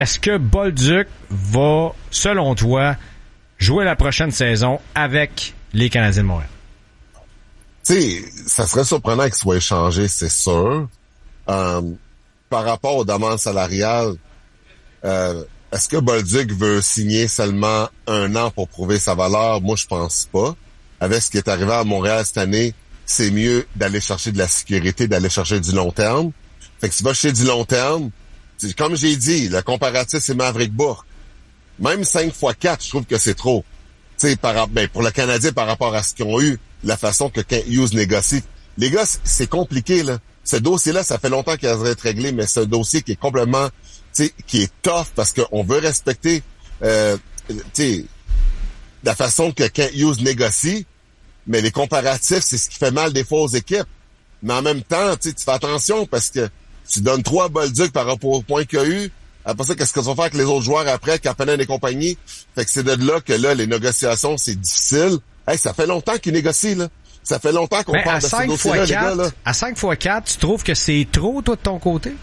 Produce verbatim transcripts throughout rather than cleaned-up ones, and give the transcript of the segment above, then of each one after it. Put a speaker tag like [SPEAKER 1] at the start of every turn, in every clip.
[SPEAKER 1] Est-ce que Bolduc va, selon toi, jouer la prochaine saison avec les Canadiens de Montréal?
[SPEAKER 2] Tu sais, ça serait surprenant qu'il soit échangé, c'est sûr. Euh, par rapport aux demandes salariales, euh, est-ce que Bolduc veut signer seulement un an pour prouver sa valeur? Moi, je pense pas. Avec ce qui est arrivé à Montréal cette année, c'est mieux d'aller chercher de la sécurité, d'aller chercher du long terme. Fait que tu vas chercher du long terme, comme j'ai dit, le comparatif, c'est Maverick Bourque. Même cinq fois quatre, je trouve que c'est trop. Tu sais, par, ben, pour le Canadien, par rapport à ce qu'ils ont eu, la façon que Kent Hughes négocie. Les gars, c'est compliqué, là. Ce dossier-là, ça fait longtemps qu'il devrait être réglé, mais c'est un dossier qui est complètement, tu sais, qui est tough parce qu'on veut respecter, euh, tu sais, la façon que Kent Hughes négocie, mais les comparatifs, c'est ce qui fait mal des fois aux équipes. Mais en même temps, tu sais, tu fais attention parce que tu donnes trois Bolduc par rapport au point qu'il y a eu. Après ça, qu'est-ce que tu vas faire avec les autres joueurs après, Kapanen et compagnie? Fait que c'est de là que là, les négociations, c'est difficile. Hey, ça fait longtemps qu'ils négocient, là. Ça fait longtemps qu'on
[SPEAKER 1] Mais
[SPEAKER 2] parle
[SPEAKER 1] à
[SPEAKER 2] de ce
[SPEAKER 1] cinq
[SPEAKER 2] dossier-là,
[SPEAKER 1] fois
[SPEAKER 2] les gars, là.
[SPEAKER 1] quatre, à cinq fois quatre, tu trouves que c'est trop, toi, de ton côté?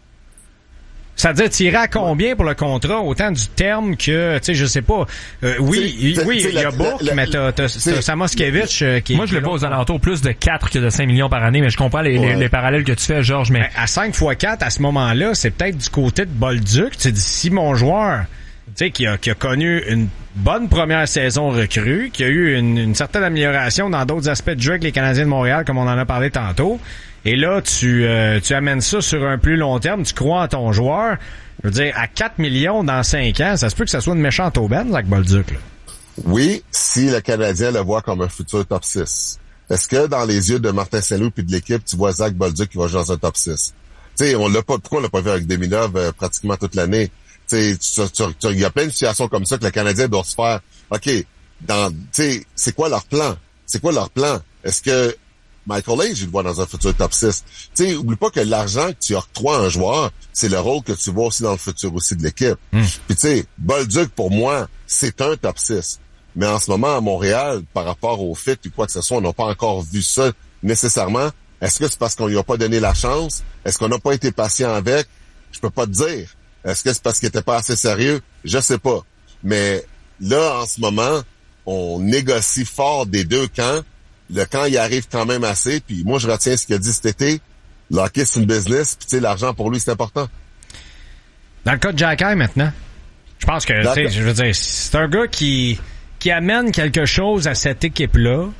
[SPEAKER 1] C'est-à-dire, tu irais à combien pour le contrat, autant du terme que, tu sais, je sais pas. Euh, oui,
[SPEAKER 2] t'sais,
[SPEAKER 1] oui,
[SPEAKER 2] t'sais,
[SPEAKER 1] il y a
[SPEAKER 2] la-
[SPEAKER 1] Bourque,
[SPEAKER 2] la-
[SPEAKER 1] mais t'as, t'as, t'as Samoskevich euh, qui est...
[SPEAKER 3] Moi, je le vois aux alentours plus de quatre que de cinq millions par année, mais je comprends les,
[SPEAKER 2] Ouais.
[SPEAKER 3] les, les parallèles que tu fais, Georges, mais...
[SPEAKER 1] Ben, à cinq fois quatre, à ce moment-là, c'est peut-être du côté de Bolduc. Tu dis, si mon joueur, tu sais, qui a, qui a connu une bonne première saison recrue, qui a eu une, une certaine amélioration dans d'autres aspects de jeu avec les Canadiens de Montréal, comme on en a parlé tantôt, et là, tu, euh, tu amènes ça sur un plus long terme, tu crois en ton joueur. Je veux dire, à quatre millions dans cinq ans, ça se peut que ça soit une méchante aubaine, Zach Bolduc, là.
[SPEAKER 2] Oui, si le Canadien le voit comme un futur top six. Est-ce que dans les yeux de Martin Saint-Louis puis de l'équipe, tu vois Zach Bolduc qui va jouer dans un top six? Tu sais, on l'a pas, pourquoi on l'a pas vu avec Demidov euh, pratiquement toute l'année? Tu sais, il y a plein de situations comme ça que le Canadien doit se faire. OK, dans, tu sais, c'est quoi leur plan? C'est quoi leur plan? Est-ce que Michael Age, il le voit dans un futur top six? Tu sais, oublie pas que l'argent que tu octroies à un joueur, c'est le rôle que tu vois aussi dans le futur aussi de l'équipe. Mm. Puis tu sais, Bolduc, pour moi, c'est un top six. Mais en ce moment, à Montréal, par rapport au fit ou quoi que ce soit, on n'a pas encore vu ça nécessairement. Est-ce que c'est parce qu'on lui a pas donné la chance? Est-ce qu'on n'a pas été patient avec? Je peux pas te dire. Est-ce que c'est parce qu'il était pas assez sérieux? Je sais pas. Mais là, en ce moment, on négocie fort des deux camps. Le camp, il arrive quand même assez. Puis moi, je retiens ce qu'il a dit cet été. Le hockey, c'est une business. Puis tu sais, l'argent, pour lui, c'est important.
[SPEAKER 1] Dans le cas de Jacky, maintenant, je pense que, tu sais, je veux dire, c'est un gars qui, qui amène quelque chose à cette équipe-là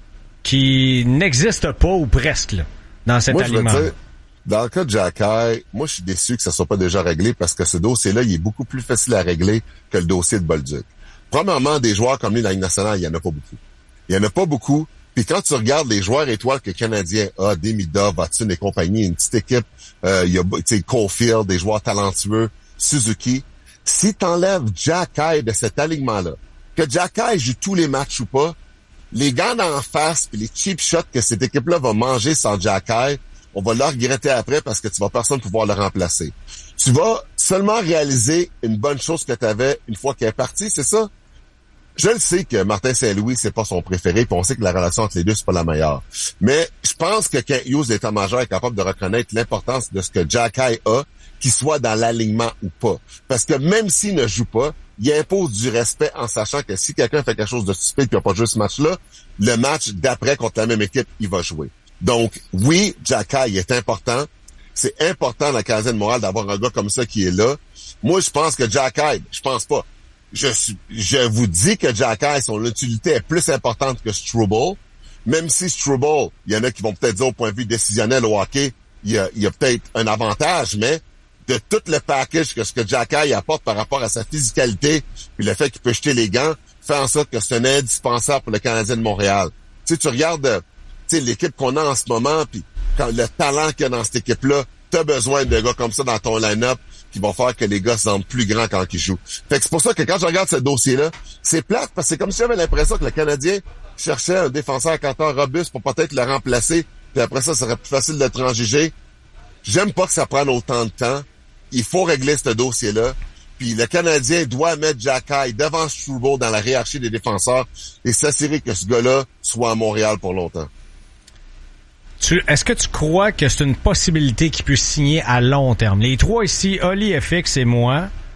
[SPEAKER 1] qui n'existe pas ou presque, là, dans cet
[SPEAKER 2] moi,
[SPEAKER 1] aliment.
[SPEAKER 2] Je veux dire, dans le cas de Jacky, moi, je suis déçu que ça soit pas déjà réglé parce que ce dossier-là, il est beaucoup plus facile à régler que le dossier de Bolduc. Premièrement, des joueurs comme lui dans la Ligue nationale, il y en a pas beaucoup. Il y en a pas beaucoup. Puis quand tu regardes les joueurs étoiles que le Canadien a, Demidov, Vatsun et compagnie, une petite équipe, euh, il y a, tu sais, Caulfield, des joueurs talentueux, Suzuki. Si t'enlèves Jacky de cet alignement-là, que Jacky joue tous les matchs ou pas, les gars d'en face puis les cheap shots que cette équipe-là va manger sans Jacky, on va le regretter après parce que tu vas personne pouvoir le remplacer. Tu vas seulement réaliser une bonne chose que tu avais une fois qu'il est parti, c'est ça? Je le sais que Martin Saint-Louis, c'est pas son préféré, puis on sait que la relation entre les deux, c'est pas la meilleure. Mais je pense que Kent Hughes, l'état-major, est capable de reconnaître l'importance de ce que Jacky a, qu'il soit dans l'alignement ou pas. Parce que même s'il ne joue pas, il impose du respect en sachant que si quelqu'un fait quelque chose de stupide et n'a pas joué ce match-là, le match d'après contre la même équipe, il va jouer. Donc, oui, Jacky est important. C'est important dans la Canadienne de Montréal d'avoir un gars comme ça qui est là. Moi, je pense que Jacky, je pense pas. Je suis, je vous dis que Jacky, son utilité est plus importante que Struble. Même si Struble, il y en a qui vont peut-être dire au point de vue décisionnel au hockey, il y a, il y a peut-être un avantage, mais de tout le package que ce que Jacky apporte par rapport à sa physicalité, puis le fait qu'il peut jeter les gants, fait en sorte que c'est un indispensable pour le Canadien de Montréal. Tu sais, tu regardes, tu sais, l'équipe qu'on a en ce moment, puis quand le talent qu'il y a dans cette équipe-là, t'as besoin de gars comme ça dans ton line-up qui vont faire que les gars se sentent plus grands quand ils jouent. Fait que c'est pour ça que quand je regarde ce dossier-là, c'est plate parce que c'est comme si j'avais l'impression que le Canadien cherchait un défenseur à canton robuste pour peut-être le remplacer, puis après ça, ça serait plus facile de transiger. J'aime pas que ça prenne autant de temps. Il faut régler ce dossier-là. Puis le Canadien doit mettre Jacky devant Struble dans la hiérarchie des défenseurs et s'assurer que ce gars-là soit à Montréal pour longtemps.
[SPEAKER 1] Tu, est-ce que tu crois que c'est une possibilité qu'il puisse signer à long terme? Les trois ici, Oli, F X et moi,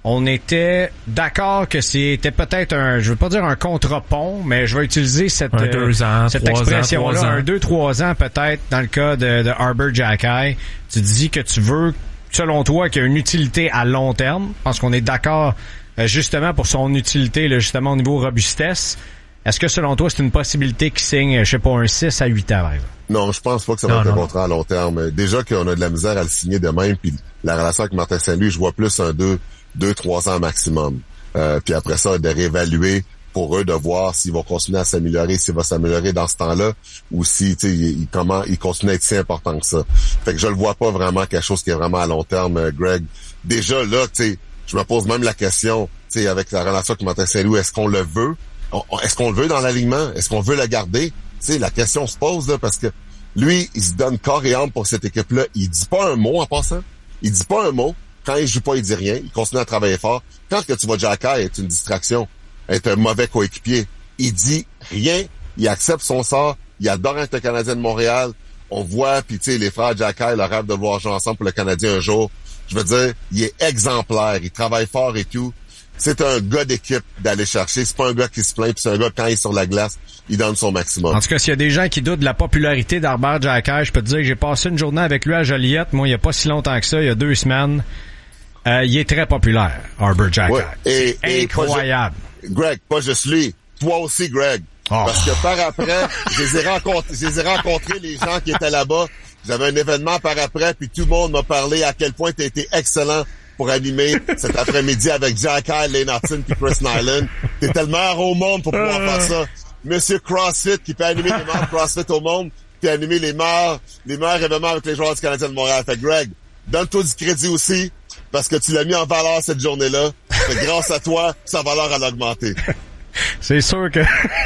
[SPEAKER 1] on était d'accord que c'était peut-être un, je veux pas dire un contre-pont, mais je vais utiliser cette,
[SPEAKER 3] un deux ans,
[SPEAKER 1] cette
[SPEAKER 3] trois
[SPEAKER 1] expression-là,
[SPEAKER 3] ans,
[SPEAKER 1] un deux, trois ans peut-être, dans le cas de, de Arber Xhekaj. Tu dis que tu veux, selon toi, qu'il y a une utilité à long terme. Je pense qu'on est d'accord, euh, justement, pour son utilité, là, justement, au niveau robustesse. Est-ce que, selon toi, c'est une possibilité qu'il signe, je sais pas, un six à huit ans, par exemple?
[SPEAKER 2] Non, je pense pas que ça va
[SPEAKER 3] non,
[SPEAKER 2] être un
[SPEAKER 3] non.
[SPEAKER 2] contrat à long terme. Déjà qu'on a de la misère à le signer de même, puis la relation avec Martin Saint-Louis, je vois plus un deux, deux, trois ans maximum. Euh, puis après ça, de réévaluer pour eux, de voir s'ils vont continuer à s'améliorer, s'il va s'améliorer dans ce temps-là, ou si, tu sais, il, comment il continue à être si important que ça. Fait que je le vois pas vraiment quelque chose qui est vraiment à long terme, euh, Greg. Déjà, là, tu sais, je me pose même la question, tu sais, avec la relation avec Martin Saint-Louis, est-ce qu'on le veut? On, est-ce qu'on le veut dans l'alignement? Est-ce qu'on veut le garder? Tu sais, la question se pose, là, parce que lui, il se donne corps et âme pour cette équipe-là. Il dit pas un mot en passant. Il dit pas un mot. Quand il joue pas, il dit rien. Il continue à travailler fort. Quand que tu vois Xhekaj être une distraction, être un mauvais coéquipier, il dit rien. Il accepte son sort. Il adore être le Canadien de Montréal. On voit, puis tu sais, les frères Xhekaj, le rêve de voir jouer ensemble pour le Canadien un jour. Je veux dire, il est exemplaire. Il travaille fort et tout. C'est un gars d'équipe d'aller chercher. C'est pas un gars qui se plaint, puis c'est un gars, quand il est sur la glace, il donne son maximum.
[SPEAKER 1] En tout cas, s'il y a des gens qui doutent de la popularité d'Arber Xhekaj, je peux te dire que j'ai passé une journée avec lui à Joliette, moi, il y a pas si longtemps que ça, il y a deux semaines. Euh, il est très populaire, Arber Xhekaj.
[SPEAKER 2] Ouais. Et,
[SPEAKER 1] C'est
[SPEAKER 2] et
[SPEAKER 1] incroyable.
[SPEAKER 2] Pas ju- Greg, pas juste lui. Toi aussi, Greg.
[SPEAKER 1] Oh.
[SPEAKER 2] Parce que par après, je les ai rencontrés, je les ai rencontrés, les gens qui étaient là-bas. J'avais un événement par après, puis tout le monde m'a parlé à quel point tu as été excellent pour animer cet après-midi avec Xhekaj, Lane Hutton puis Chris Nyland. T'es le meilleur au monde pour pouvoir faire ça. Monsieur CrossFit qui peut animer les meilleurs CrossFit au monde, puis animer les meilleurs, les meilleurs événements avec les joueurs du Canadien de Montréal. Fait que Greg, donne-toi du crédit aussi, parce que tu l'as mis en valeur cette journée-là. Fait que grâce à toi, sa valeur elle a augmenté.
[SPEAKER 1] C'est sûr que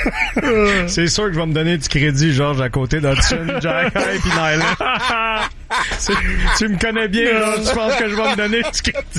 [SPEAKER 1] c'est sûr que je vais me donner du crédit, Georges, à côté d'Hudson, Xhekaj puis Nyland. C'est- tu me connais bien, là. Je pense que je vais me donner du crédit.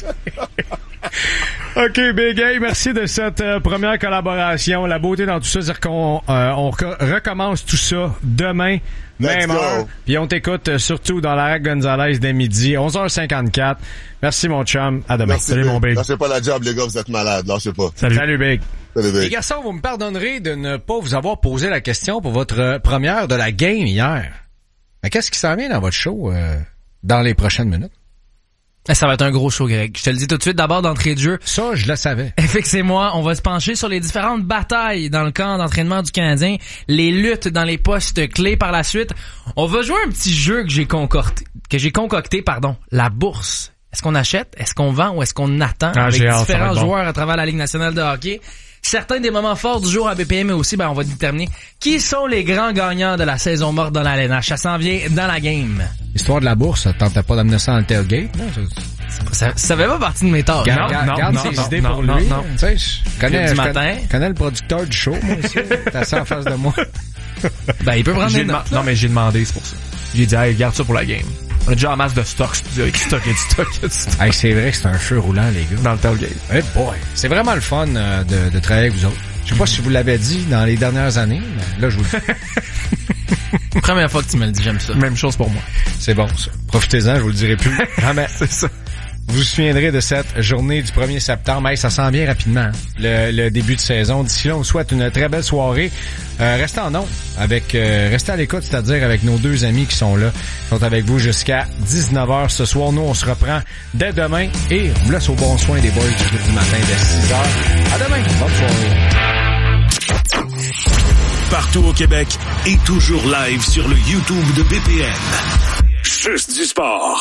[SPEAKER 1] OK, Big A, merci de cette euh, première collaboration. La beauté dans tout ça, c'est qu'on euh, on re- recommence tout ça demain, même
[SPEAKER 2] Let's go.
[SPEAKER 1] heure. Puis on t'écoute euh, surtout dans la Gonzalez dès midi, onze heures cinquante-quatre. Merci, mon chum. À demain.
[SPEAKER 2] Merci,
[SPEAKER 3] Salut,
[SPEAKER 2] Big.
[SPEAKER 3] mon Big.
[SPEAKER 2] Lâchez pas la job, les gars, vous êtes malades. Lâchez pas.
[SPEAKER 3] Salut.
[SPEAKER 1] Salut, Big.
[SPEAKER 2] Salut, Big.
[SPEAKER 1] Les garçons, vous me pardonnerez de ne pas vous avoir posé la question pour votre euh, première de la game hier. Mais qu'est-ce qui s'en vient dans votre show euh, dans les prochaines minutes?
[SPEAKER 4] Ça va être un gros show, Greg. Je te le dis tout de suite, d'abord d'entrée de jeu.
[SPEAKER 1] Ça, je le savais.
[SPEAKER 4] Effectivement, on va se pencher sur les différentes batailles dans le camp d'entraînement du Canadien, les luttes dans les postes clés par la suite. On va jouer un petit jeu que j'ai concocté, que j'ai concocté, pardon, la bourse. Est-ce qu'on achète, est-ce qu'on vend ou est-ce qu'on attend
[SPEAKER 3] Ah,
[SPEAKER 4] avec
[SPEAKER 3] j'ai hâte, ça va
[SPEAKER 4] différents
[SPEAKER 3] être bon.
[SPEAKER 4] joueurs à travers la Ligue nationale de hockey? Certains des moments forts du jour à B P M, mais aussi, ben, on va déterminer qui sont les grands gagnants de la saison morte dans la L N H. Ça s'en vient dans la game.
[SPEAKER 1] L'histoire de la bourse, ça te tentait pas d'amener ça dans le tailgate? Non,
[SPEAKER 4] Ça, ça fait pas partie de mes tâches.
[SPEAKER 1] Garde,
[SPEAKER 3] non,
[SPEAKER 1] garde, garde
[SPEAKER 3] non,
[SPEAKER 1] ses
[SPEAKER 3] non,
[SPEAKER 1] idées
[SPEAKER 3] non,
[SPEAKER 1] pour
[SPEAKER 3] non,
[SPEAKER 1] lui.
[SPEAKER 3] non.
[SPEAKER 1] Tu sais, je connais,
[SPEAKER 4] du
[SPEAKER 1] je
[SPEAKER 4] matin.
[SPEAKER 1] connais, je connais le producteur du show, moi aussi. T'as ça en face de moi.
[SPEAKER 4] Ben, il peut prendre
[SPEAKER 3] J'ai
[SPEAKER 4] des
[SPEAKER 3] deman-
[SPEAKER 4] notes.
[SPEAKER 3] non, mais j'ai demandé, c'est pour ça. J'ai dit, hey, garde ça pour la game. On a déjà en masse de stocks. Il y a du stock, il y a du stock, il y a du stock.
[SPEAKER 1] Hey, c'est vrai que c'est un feu roulant, les gars.
[SPEAKER 3] Dans le tailgate.
[SPEAKER 1] Hey boy. C'est vraiment le fun euh, de, de travailler avec vous autres. Je sais pas si vous l'avez dit dans les dernières années, mais là, je vous le dis.
[SPEAKER 4] Première fois que tu me le dis, j'aime ça.
[SPEAKER 3] Même chose pour moi.
[SPEAKER 1] C'est bon, ça. Profitez-en, je vous le dirai plus. Jamais.
[SPEAKER 3] C'est ça.
[SPEAKER 1] Vous vous souviendrez de cette journée du premier septembre. Hey, ça s'en vient rapidement, hein, le, le début de saison. D'ici là, on vous souhaite une très belle soirée. Euh, restez en ondes, avec, euh, restez à l'écoute, c'est-à-dire avec nos deux amis qui sont là, qui sont avec vous jusqu'à dix-neuf heures ce soir. Nous, on se reprend dès demain et on vous laisse au bon soin des boys du Club du matin dès six heures. À demain. Bonne soirée.
[SPEAKER 5] Partout au Québec et toujours live sur le YouTube de B P M. Juste du sport.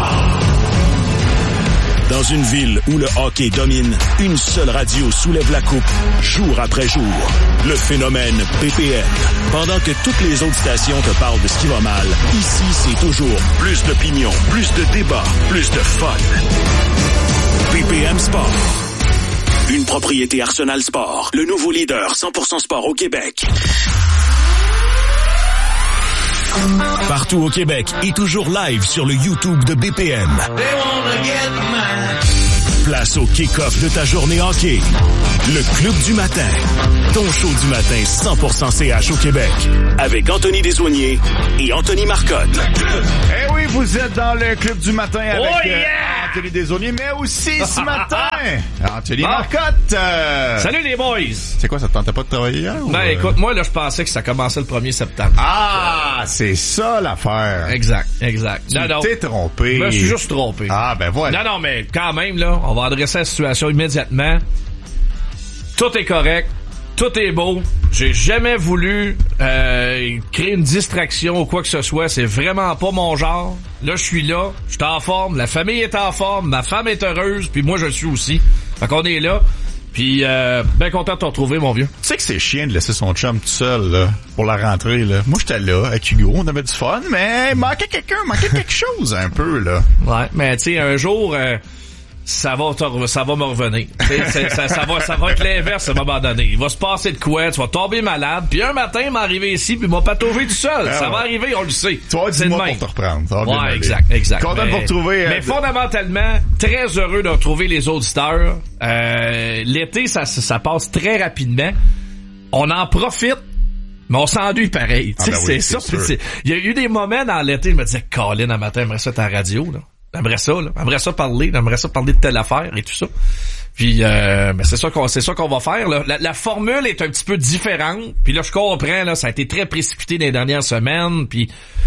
[SPEAKER 5] Dans une ville où le hockey domine, une seule radio soulève la coupe, jour après jour. Le phénomène B P M. Pendant que toutes les autres stations te parlent de ce qui va mal, ici c'est toujours plus d'opinion, plus de débats, plus de fun. B P M Sport. Une propriété Arsenal Sport, le nouveau leader cent pour cent sport au Québec. Partout au Québec et toujours live sur le YouTube de B P M. Place au kick-off de ta journée hockey. Le Club du matin. Ton show du matin cent pour cent C H au Québec. Avec Anthony Desoigniers et Anthony Marcotte.
[SPEAKER 6] Eh oui, vous êtes dans le Club du matin avec
[SPEAKER 1] Oh
[SPEAKER 6] euh,
[SPEAKER 1] yeah!
[SPEAKER 6] Anthony Desaulniers, mais aussi ce matin, Anthony Marcotte. Euh...
[SPEAKER 7] Salut les boys!
[SPEAKER 6] C'est quoi, ça te tentait pas de travailler hier?
[SPEAKER 7] Ben
[SPEAKER 6] ou...
[SPEAKER 7] écoute, moi là je pensais que ça commençait le premier septembre.
[SPEAKER 6] Ah, c'est ça l'affaire.
[SPEAKER 7] Exact, exact.
[SPEAKER 6] Tu
[SPEAKER 7] non, non.
[SPEAKER 6] t'es trompé.
[SPEAKER 7] Je me suis juste trompé.
[SPEAKER 6] Ah, ben voilà.
[SPEAKER 7] Non, non, mais quand même, là, on va adresser la situation immédiatement. Tout est correct. Tout est beau. J'ai jamais voulu euh, créer une distraction ou quoi que ce soit. C'est vraiment pas mon genre. Là, je suis là. Je suis en forme. La famille est en forme. Ma femme est heureuse. Puis moi, je suis aussi. Fait qu'on est là. Puis, euh, ben content de te retrouver, mon vieux.
[SPEAKER 6] Tu sais que c'est chiant de laisser son chum tout seul, là, pour la rentrée, là. Moi, j'étais là, avec Hugo. On avait du fun, mais il manquait quelqu'un. Il manquait quelque chose, un peu, là.
[SPEAKER 7] Ouais, mais tu sais, un jour... Euh, ça va te, ça va me revenir. C'est, ça, ça va ça va être l'inverse à un moment donné. Il va se passer de quoi, tu vas tomber malade, puis un matin, il m'arriver ici, puis il m'a patauger tout seul. Ah, ça ouais. va arriver, on le sait.
[SPEAKER 6] Tu vas dix mois pour te reprendre. Ça va bien
[SPEAKER 7] ouais,
[SPEAKER 6] aller.
[SPEAKER 7] exact, exact.
[SPEAKER 6] Content de vous retrouver.
[SPEAKER 7] Mais
[SPEAKER 6] euh,
[SPEAKER 7] fondamentalement, très heureux de retrouver les auditeurs. Euh, l'été, ça, ça passe très rapidement. On en profite. Mais on s'ennuie pareil. Ah ben oui, c'est, c'est ça. Il y a eu des moments dans l'été, je me disais, Colin, un matin, j'aimerais ça être à la radio, là. J'aimerais ça, là. J'aimerais ça parler, j'aimerais ça parler de telle affaire et tout ça. Puis, euh, ben c'est ça qu'on, c'est ça qu'on va faire, là. La, la formule est un petit peu différente. Puis là, je comprends, là, ça a été très précipité dans les dernières semaines. Puis,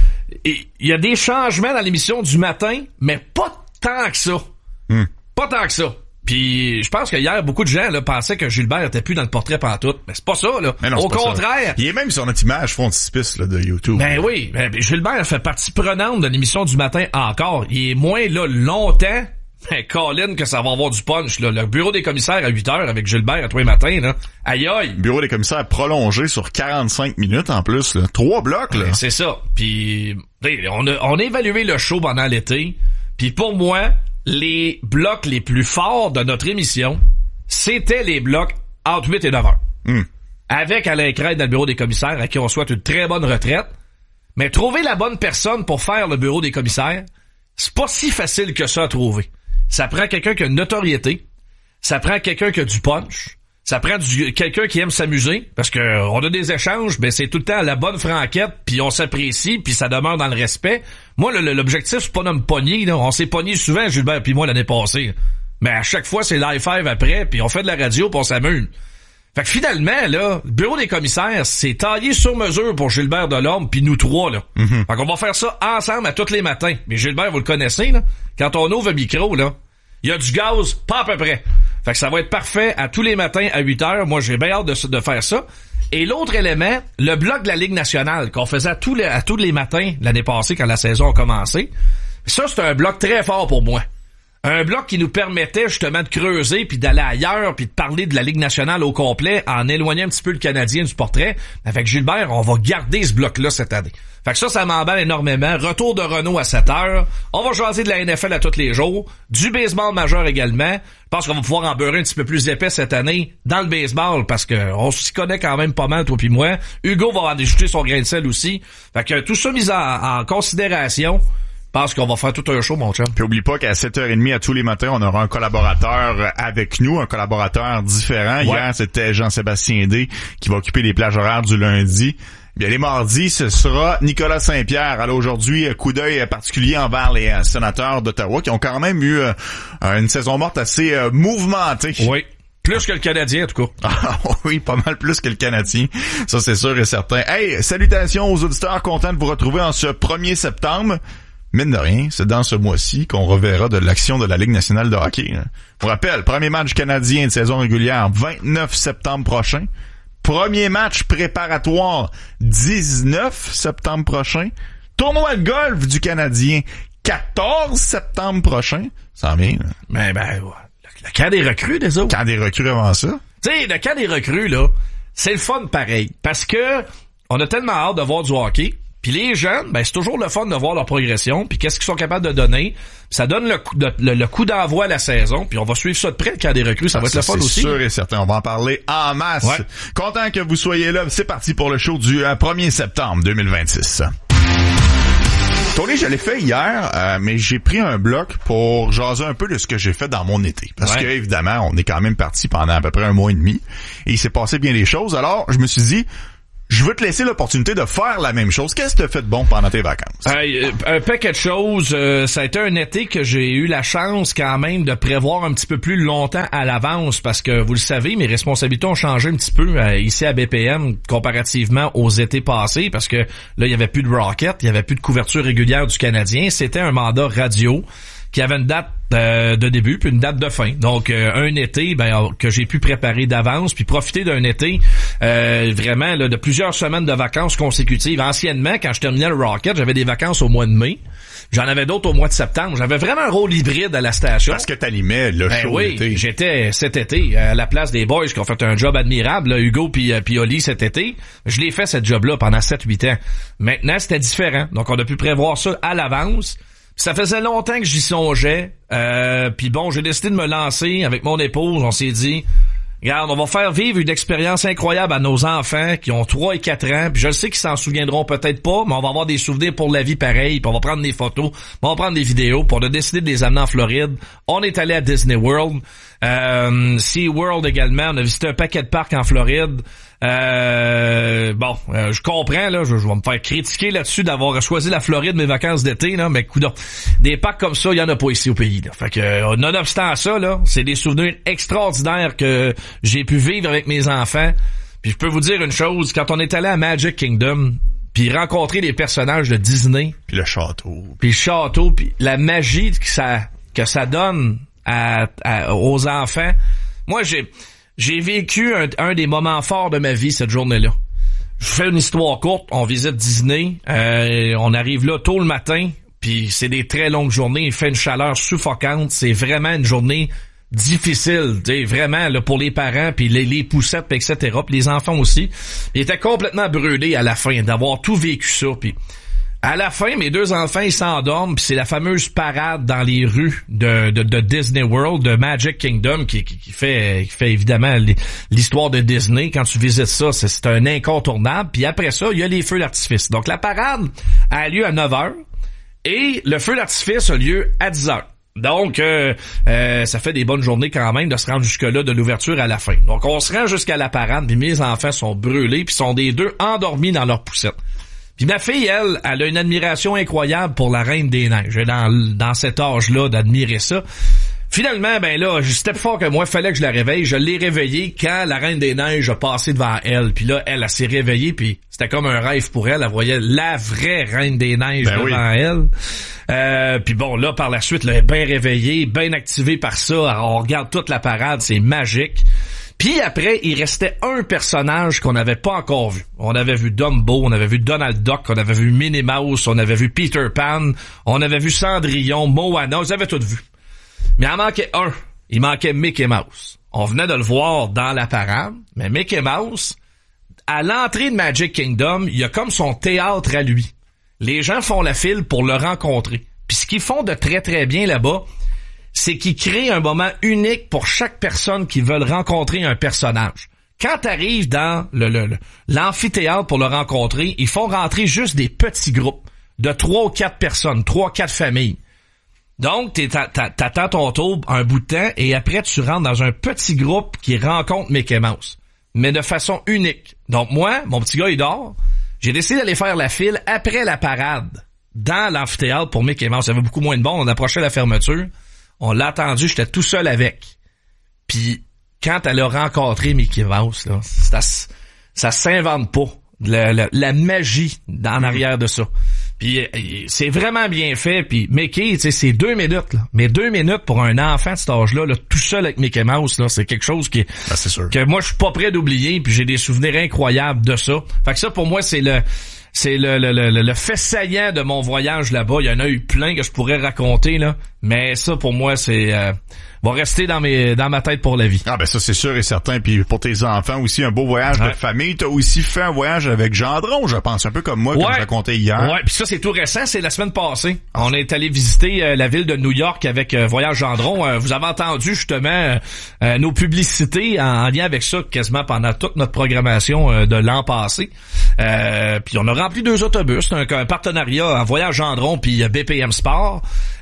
[SPEAKER 7] il y a des changements dans l'émission du matin, mais pas tant que ça. Hmm. Pas tant que ça. Puis je pense que hier, beaucoup de gens là, pensaient que Gilbert était plus dans le portrait pantoute. Mais c'est pas ça, là. Non, au contraire.
[SPEAKER 6] Ça. Il est même sur notre image frontispice là, de YouTube.
[SPEAKER 7] Ben
[SPEAKER 6] là.
[SPEAKER 7] oui. Ben, Gilbert fait partie prenante de l'émission du matin encore. Il est moins là longtemps. Ben, Colin, que ça va avoir du punch, là. Le bureau des commissaires à huit heures avec Gilbert à tous les matins, là. Aïe aïe.
[SPEAKER 6] Bureau des commissaires prolongé sur quarante-cinq minutes en plus, là. Trois blocs, là.
[SPEAKER 7] Ben, c'est ça. Puis, on a, on a évalué le show pendant l'été. Puis pour moi, les blocs les plus forts de notre émission, c'était les blocs entre huit et neuf heures. Mm. Avec Alain Crête dans le bureau des commissaires, à qui on souhaite une très bonne retraite. Mais trouver la bonne personne pour faire le bureau des commissaires, c'est pas si facile que ça à trouver. Ça prend quelqu'un qui a une notoriété. Ça prend quelqu'un qui a du punch. Ça prend du, quelqu'un qui aime s'amuser. Parce que on a des échanges, mais c'est tout le temps à la bonne franquette, puis on s'apprécie, puis ça demeure dans le respect. Moi, le, l'objectif, c'est pas de me pogner, là. On s'est pogné souvent, Gilbert puis moi, l'année passée. Mais à chaque fois, c'est live five après, puis on fait de la radio, puis on s'amuse. Fait que finalement, là, le bureau des commissaires, c'est taillé sur mesure pour Gilbert Delorme, puis nous trois, là. Mm-hmm. Fait qu'on va faire ça ensemble à tous les matins. Mais Gilbert, vous le connaissez, là. Quand on ouvre le micro, là, il y a du gaz, pas à peu près. Fait que ça va être parfait à tous les matins à huit heures. Moi, j'ai bien hâte de, de faire ça. Et l'autre élément, le bloc de la Ligue nationale qu'on faisait à tous les, à tous les matins l'année passée quand la saison a commencé. Ça, c'est un bloc très fort pour moi. Un bloc qui nous permettait justement de creuser puis d'aller ailleurs puis de parler de la Ligue nationale au complet en éloignant un petit peu le Canadien du portrait. Avec Gilbert, on va garder ce bloc-là cette année. Fait que ça, ça m'emballe énormément. Retour de Renault à sept heures. On va jaser de la N F L à tous les jours. Du baseball majeur également. Je pense qu'on va pouvoir en beurrer un petit peu plus épais cette année dans le baseball parce que on s'y connaît quand même pas mal, toi puis moi. Hugo va en ajouter son grain de sel aussi. Fait que tout ça mis en, en considération, je pense qu'on va faire tout un show, mon chum.
[SPEAKER 6] Puis oublie pas qu'à sept heures trente à tous les matins, on aura un collaborateur avec nous, un collaborateur différent. Ouais. Hier, c'était Jean-Sébastien D qui va occuper les plages horaires du lundi. Bien, les mardis, ce sera Nicolas Saint-Pierre. Alors aujourd'hui, coup d'œil particulier envers les euh, sénateurs d'Ottawa qui ont quand même eu euh, une saison morte assez euh, mouvementée.
[SPEAKER 7] Oui. Plus que le Canadien, en tout cas.
[SPEAKER 6] Ah oui, pas mal plus que le Canadien. Ça, c'est sûr et certain. Hey, salutations aux auditeurs, content de vous retrouver en ce premier septembre. Mine de rien, c'est dans ce mois-ci qu'on reverra de l'action de la Ligue nationale de hockey. Je vous rappelle, premier match canadien de saison régulière, vingt-neuf septembre prochain. Premier match préparatoire, dix-neuf septembre prochain. Tournoi de golf du Canadien, quatorze septembre prochain. Ça en vient, là.
[SPEAKER 7] Mais ben, le, le camp des recrues, des autres.
[SPEAKER 6] Camp des recrues avant ça.
[SPEAKER 7] Tu sais, le camp des recrues, là, c'est le fun pareil. Parce que on a tellement hâte de voir du hockey. Puis les jeunes, ben c'est toujours le fun de voir leur progression, puis qu'est-ce qu'ils sont capables de donner. Ça donne le coup, de, le, le coup d'envoi à la saison, puis on va suivre ça de près, le camp des recrues, ça ah, va être ça, le fun
[SPEAKER 6] c'est
[SPEAKER 7] aussi.
[SPEAKER 6] C'est sûr et certain, on va en parler en masse. Ouais. Content que vous soyez là, c'est parti pour le show du euh, premier septembre deux mille vingt-six. Tony, je l'ai fait hier, euh, mais j'ai pris un bloc pour jaser un peu de ce que j'ai fait dans mon été. Parce ouais. que, évidemment, on est quand même parti pendant à peu près un mois et demi, et il s'est passé bien des choses. Alors, je me suis dit, je veux te laisser l'opportunité de faire la même chose. Qu'est-ce que tu as fait de bon pendant tes vacances?
[SPEAKER 7] Euh, un paquet de choses. Euh, ça a été un été que j'ai eu la chance quand même de prévoir un petit peu plus longtemps à l'avance parce que, vous le savez, mes responsabilités ont changé un petit peu euh, ici à B P M comparativement aux étés passés parce que là, il y avait plus de Rocket, il y avait plus de couverture régulière du Canadien. C'était un mandat radio qui avait une date euh, de début puis une date de fin. Donc euh, un été ben que j'ai pu préparer d'avance puis profiter d'un été euh, vraiment là, de plusieurs semaines de vacances consécutives. Anciennement, quand je terminais le Rocket, j'avais des vacances au mois de mai. J'en avais d'autres au mois de septembre. J'avais vraiment un rôle hybride à la station.
[SPEAKER 6] Parce que t'animais le
[SPEAKER 7] ben
[SPEAKER 6] show
[SPEAKER 7] oui,
[SPEAKER 6] d'été.
[SPEAKER 7] J'étais cet été à la place des boys qui ont fait un job admirable, là, Hugo puis puis Oli cet été. Je l'ai fait cette job-là pendant sept huit ans. Maintenant, c'était différent. Donc on a pu prévoir ça à l'avance. Ça faisait longtemps que j'y songeais. Euh, puis bon, j'ai décidé de me lancer avec mon épouse. On s'est dit, regarde, on va faire vivre une expérience incroyable à nos enfants qui ont trois et quatre ans. Puis je le sais qu'ils s'en souviendront peut-être pas, mais on va avoir des souvenirs pour la vie pareil. Puis on va prendre des photos, on va prendre des vidéos. Puis on a décidé de les amener en Floride. On est allé à Disney World. Euh, Sea World également. On a visité un paquet de parcs en Floride. Euh, bon, euh, je comprends, là, je, je vais me faire critiquer là-dessus d'avoir choisi la Floride mes vacances d'été, là, mais coudonc, des parcs comme ça, il y en a pas ici au pays, là. Fait que, euh, nonobstant ça, là, c'est des souvenirs extraordinaires que j'ai pu vivre avec mes enfants. Puis je peux vous dire une chose, quand on est allé à Magic Kingdom, puis rencontrer les personnages de Disney,
[SPEAKER 6] Puis le château.
[SPEAKER 7] puis le château, puis la magie que ça, que ça donne à, à, aux enfants, moi, j'ai... J'ai vécu un, un des moments forts de ma vie cette journée-là. Je fais une histoire courte, on visite Disney, euh, on arrive là tôt le matin, puis c'est des très longues journées, il fait une chaleur suffocante, c'est vraiment une journée difficile, tu sais, vraiment là pour les parents, puis les, les poussettes, et cetera, puis les enfants aussi. Ils étaient complètement brûlés à la fin d'avoir tout vécu ça, puis à la fin, mes deux enfants, ils s'endorment, puis c'est la fameuse parade dans les rues de, de, de Disney World, de Magic Kingdom, qui, qui, qui fait qui fait évidemment l'histoire de Disney. Quand tu visites ça, c'est, c'est un incontournable. Puis après ça, il y a les feux d'artifice. Donc la parade a lieu à neuf heures et le feu d'artifice a lieu à dix heures. Donc, euh, euh, ça fait des bonnes journées quand même de se rendre jusque-là de l'ouverture à la fin. Donc, on se rend jusqu'à la parade, puis mes enfants sont brûlés, puis sont des deux endormis dans leur poussette. Puis ma fille, elle, elle a une admiration incroyable pour la Reine des Neiges. Dans, dans cet âge-là, d'admirer ça. Finalement, ben là, c'était plus fort que moi, fallait que je la réveille. Je l'ai réveillée quand la Reine des Neiges a passé devant elle. Puis là, elle, elle s'est réveillée, puis c'était comme un rêve pour elle. Elle voyait la vraie Reine des Neiges
[SPEAKER 6] ben
[SPEAKER 7] devant
[SPEAKER 6] oui.
[SPEAKER 7] elle. Euh, puis bon, là, par la suite, elle est bien réveillée, bien activée par ça. Alors, on regarde toute la parade, c'est magique. Puis après, il restait un personnage qu'on n'avait pas encore vu. On avait vu Dumbo, on avait vu Donald Duck, on avait vu Minnie Mouse, on avait vu Peter Pan, on avait vu Cendrillon, Moana, on les avait tous vus. Mais il en manquait un. Il manquait Mickey Mouse. On venait de le voir dans la parade, mais Mickey Mouse, à l'entrée de Magic Kingdom, il y a comme son théâtre à lui. Les gens font la file pour le rencontrer. Puis ce qu'ils font de très très bien là-bas, c'est qu'ils créent un moment unique pour chaque personne qui veut rencontrer un personnage. Quand t'arrives dans le, le, le, l'amphithéâtre pour le rencontrer, ils font rentrer juste des petits groupes de trois ou quatre personnes, trois ou quatre familles. Donc, t'es, t'a, t'attends ton tour un bout de temps et après, tu rentres dans un petit groupe qui rencontre Mickey Mouse, mais de façon unique. Donc moi, mon petit gars, il dort. J'ai décidé d'aller faire la file après la parade dans l'amphithéâtre pour Mickey Mouse. Il y avait beaucoup moins de monde, on approchait la fermeture. On l'a attendu, j'étais tout seul avec. Puis quand elle a rencontré Mickey Mouse, là, ça, ça s'invente pas. La, la, la magie en arrière de ça. Puis c'est vraiment bien fait. Puis Mickey, tu sais, c'est deux minutes, là. Mais deux minutes pour un enfant de cet âge-là, là, tout seul avec Mickey Mouse, là, c'est quelque chose qui,
[SPEAKER 6] ben, c'est sûr.
[SPEAKER 7] que moi je suis pas prêt d'oublier. Puis j'ai des souvenirs incroyables de ça. Fait que ça pour moi c'est le c'est le, le, le, le fait saillant de mon voyage là-bas. Il y en a eu plein que je pourrais raconter là, mais ça pour moi c'est euh, va rester dans mes dans ma tête pour la vie.
[SPEAKER 6] Ah ben ça c'est sûr et certain. Puis pour tes enfants aussi un beau voyage
[SPEAKER 7] ouais.
[SPEAKER 6] de famille. T'as aussi fait un voyage avec Gendron, je pense, un peu comme moi,
[SPEAKER 7] ouais.
[SPEAKER 6] comme je racontais hier.
[SPEAKER 7] Ouais. Puis ça c'est tout récent, c'est la semaine passée. On est allé visiter euh, la ville de New York avec euh, Voyage Gendron. Euh, vous avez entendu justement euh, nos publicités en, en lien avec ça quasiment pendant toute notre programmation euh, de l'an passé. Euh, puis on a rempli deux autobus, un, un partenariat en Voyage Gendron puis B P M Sport.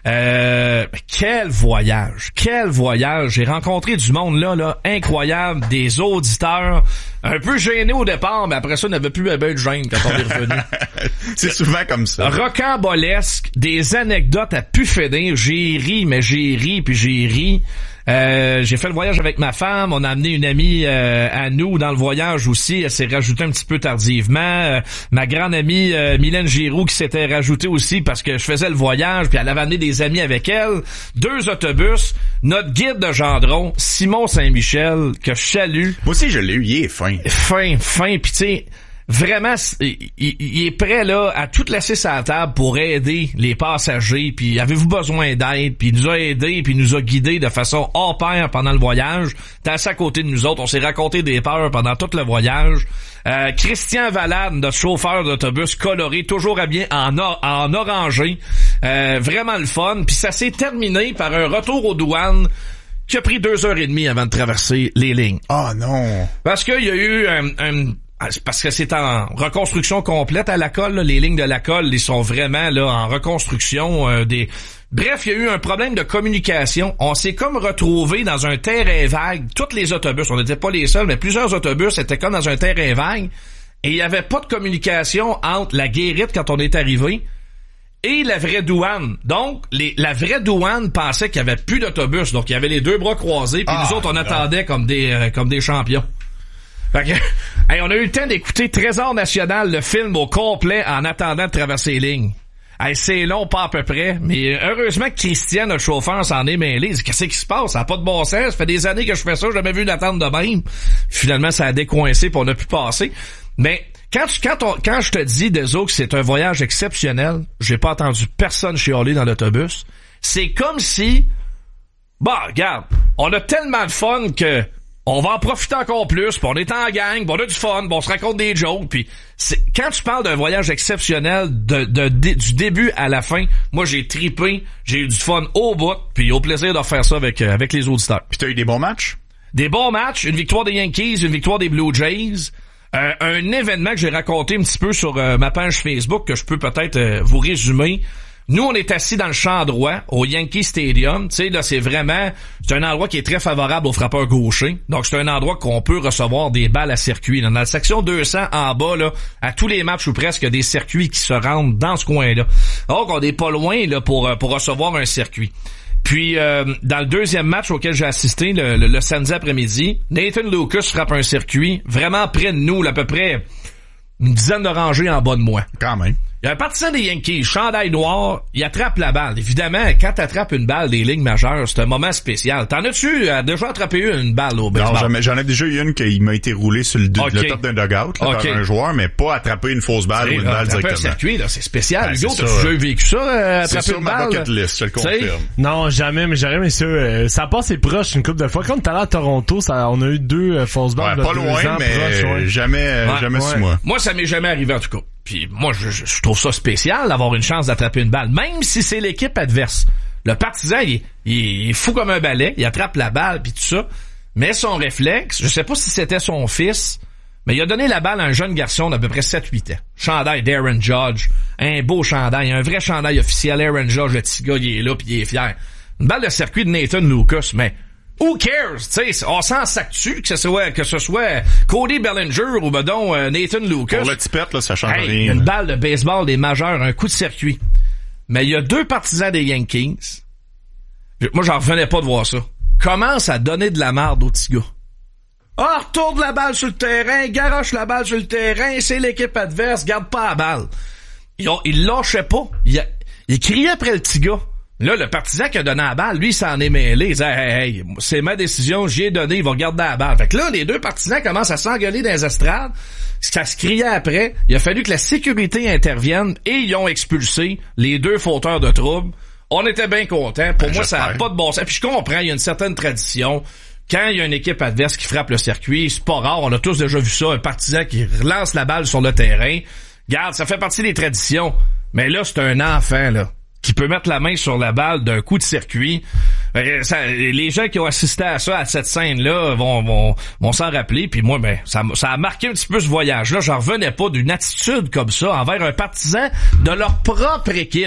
[SPEAKER 7] Euh, quel voyage, quel voyage. J'ai rencontré du monde là, là, incroyable, des auditeurs, un peu gênés au départ, mais après ça, on n'avait plus un peu de gêne quand on est revenu.
[SPEAKER 6] C'est souvent comme ça.
[SPEAKER 7] Rocambolesque, des anecdotes à pu finir. J'ai ri, mais j'ai ri, puis j'ai ri. Euh, j'ai fait le voyage avec ma femme, on a amené une amie euh, à nous dans le voyage aussi, elle s'est rajoutée un petit peu tardivement. Euh, ma grande amie euh, Mylène Giroux qui s'était rajoutée aussi parce que je faisais le voyage, puis elle avait amené des amis avec elle. Deux autobus, notre guide de Gendron, Simon Saint-Michel, que je salue.
[SPEAKER 6] Moi aussi je l'ai eu, il est fin.
[SPEAKER 7] Fin, fin, pis tu sais, vraiment, il, il, il est prêt là à tout laisser sur la table pour aider les passagers. Puis avez-vous besoin d'aide? Puis il nous a aidés, puis il nous a guidés de façon hors pair pendant le voyage. T'es assis à côté de nous autres, on s'est raconté des peurs pendant tout le voyage. Euh, Christian Valade, notre chauffeur d'autobus coloré, toujours habillé en, or, en orangé. Euh, vraiment le fun. Puis ça s'est terminé par un retour aux douanes qui a pris deux heures et demie avant de traverser les lignes.
[SPEAKER 6] Ah oh, non!
[SPEAKER 7] Parce qu'il y a eu un... un parce que c'est en reconstruction complète à la colle, là. Les lignes de la colle, ils sont vraiment là en reconstruction. Euh, des Bref, il y a eu un problème de communication. On s'est comme retrouvé dans un terrain vague. Tous les autobus, on n'était pas les seuls, mais plusieurs autobus étaient comme dans un terrain vague. Et il n'y avait pas de communication entre la guérite quand on est arrivé et la vraie douane. Donc, les, la vraie douane pensait qu'il y avait plus d'autobus. Donc, il y avait les deux bras croisés. Puis
[SPEAKER 6] ah,
[SPEAKER 7] nous autres, on
[SPEAKER 6] non.
[SPEAKER 7] attendait comme des euh, comme des champions. Fait que, hey, on a eu le temps d'écouter Trésor National, le film au complet, en attendant de traverser les lignes. Hey, c'est long, pas à peu près, mais heureusement que Christian, notre chauffeur, s'en est mêlé. Il dit, qu'est-ce qui se passe? Ça n'a pas de bon sens. Ça fait des années que je fais ça, j'ai jamais vu d'attente de même. Finalement, ça a décoincé puis on a pu passer. Mais quand tu, quand, on, quand je te dis, Deso, que c'est un voyage exceptionnel, j'ai pas entendu personne chialer dans l'autobus. C'est comme si, bah, regarde, on a tellement de fun que on va en profiter encore plus, pis on est en gang, pis on a du fun, pis on se raconte des jokes, pis c'est, quand tu parles d'un voyage exceptionnel de, de, de, du début à la fin, moi j'ai tripé, j'ai eu du fun au bout, puis au plaisir de faire ça avec, avec les auditeurs.
[SPEAKER 6] Puis t'as eu des bons matchs?
[SPEAKER 7] Des bons matchs, une victoire des Yankees, une victoire des Blue Jays, euh, un événement que j'ai raconté un petit peu sur euh, ma page Facebook, que je peux peut-être euh, vous résumer. Nous, on est assis dans le champ droit, au Yankee Stadium. Tu sais, là, c'est vraiment... C'est un endroit qui est très favorable aux frappeurs gauchers. Donc, c'est un endroit qu'on peut recevoir des balles à circuit. Dans la section deux cents, en bas, là, à tous les matchs ou presque, il y a des circuits qui se rendent dans ce coin-là. Donc, on n'est pas loin là pour, pour recevoir un circuit. Puis, euh, dans le deuxième match auquel j'ai assisté, le, le, le samedi après-midi, Nathan Lucas frappe un circuit vraiment près de nous, là, à peu près une dizaine de rangées en bas de moi.
[SPEAKER 6] Quand même.
[SPEAKER 7] Il y a un partisan des Yankees, chandail noir, il attrape la balle. Évidemment, quand t'attrapes une balle des lignes majeures, c'est un moment spécial. T'en as-tu euh, déjà attrapé une balle au baseball?
[SPEAKER 6] Non, jamais. J'en ai déjà eu une qui m'a été roulée sur le,
[SPEAKER 7] okay.
[SPEAKER 6] le top d'un dugout là,
[SPEAKER 7] okay.
[SPEAKER 6] par un joueur, mais pas attraper une fausse balle ou une
[SPEAKER 7] là,
[SPEAKER 6] balle directement.
[SPEAKER 7] un circuit, là, c'est spécial.
[SPEAKER 6] Ben,
[SPEAKER 7] Hugo,
[SPEAKER 6] c'est
[SPEAKER 7] t'as
[SPEAKER 6] ça,
[SPEAKER 7] déjà vécu ça, euh, attraper
[SPEAKER 6] c'est
[SPEAKER 7] une
[SPEAKER 6] ça,
[SPEAKER 7] balle?
[SPEAKER 6] ma bucket list, je le confirme.
[SPEAKER 3] Non, jamais, mais j'aurais aimé ça. Euh, ça passe et proche une couple de fois. Quand t'es allé à Toronto, ça, on a eu deux euh, fausses balles.
[SPEAKER 6] Ouais, pas loin, mais proches, ouais. jamais,
[SPEAKER 7] ouais,
[SPEAKER 6] jamais
[SPEAKER 7] ouais.
[SPEAKER 6] sous moi.
[SPEAKER 7] Moi, ça m'est jamais arrivé en tout cas. Puis moi, je, je, je trouve ça spécial d'avoir une chance d'attraper une balle, même si c'est l'équipe adverse. Le partisan, il, il, il est fou comme un balai, il attrape la balle puis tout ça, mais son réflexe, je sais pas si c'était son fils, mais il a donné la balle à un jeune garçon d'à peu près sept huit ans. Chandail d'Aaron Judge, un beau chandail, un vrai chandail officiel. Aaron Judge, le petit gars, il est là puis il est fier. Une balle de circuit de Nathan Lucas, mais who cares? Tu sais, on s'en sac-tu que ce soit, que ce soit Cody Bellinger ou ben donc euh, Nathan Lucas.
[SPEAKER 6] Pour le tipette, là, ça change
[SPEAKER 7] hey,
[SPEAKER 6] rien.
[SPEAKER 7] Une balle de baseball des majeurs, un coup de circuit. Mais il y a deux partisans des Yankees. Moi, j'en revenais pas de voir ça. Commence à donner de la merde aux petits gars. Ah, retourne la balle sur le terrain, garoche la balle sur le terrain, c'est l'équipe adverse, garde pas la balle. Ils, ont, ils lâchaient pas. Ils, ils criaient après le petit gars. Là, le partisan qui a donné la balle, lui, il s'en est mêlé. Il disait, hey, hey, c'est ma décision, j'y ai donné, il va garder la balle. Fait que là, les deux partisans commencent à s'engueuler dans les estrades. Ça se criait après. Il a fallu que la sécurité intervienne et ils ont expulsé les deux fauteurs de troubles. On était bien contents. Pour ben, moi, ça n'a pas de bon sens. Puis je comprends, il y a une certaine tradition. Quand il y a une équipe adverse qui frappe le circuit, c'est pas rare, on a tous déjà vu ça, un partisan qui relance la balle sur le terrain. Garde, ça fait partie des traditions. Mais là, c'est un enfant, là, qui peut mettre la main sur la balle d'un coup de circuit. Ça, les gens qui ont assisté à ça, à cette scène-là, vont, vont, vont s'en rappeler. Puis moi, ben, ça, ça a marqué un petit peu ce voyage-là. J'en revenais pas d'une attitude comme ça envers un partisan de leur propre équipe.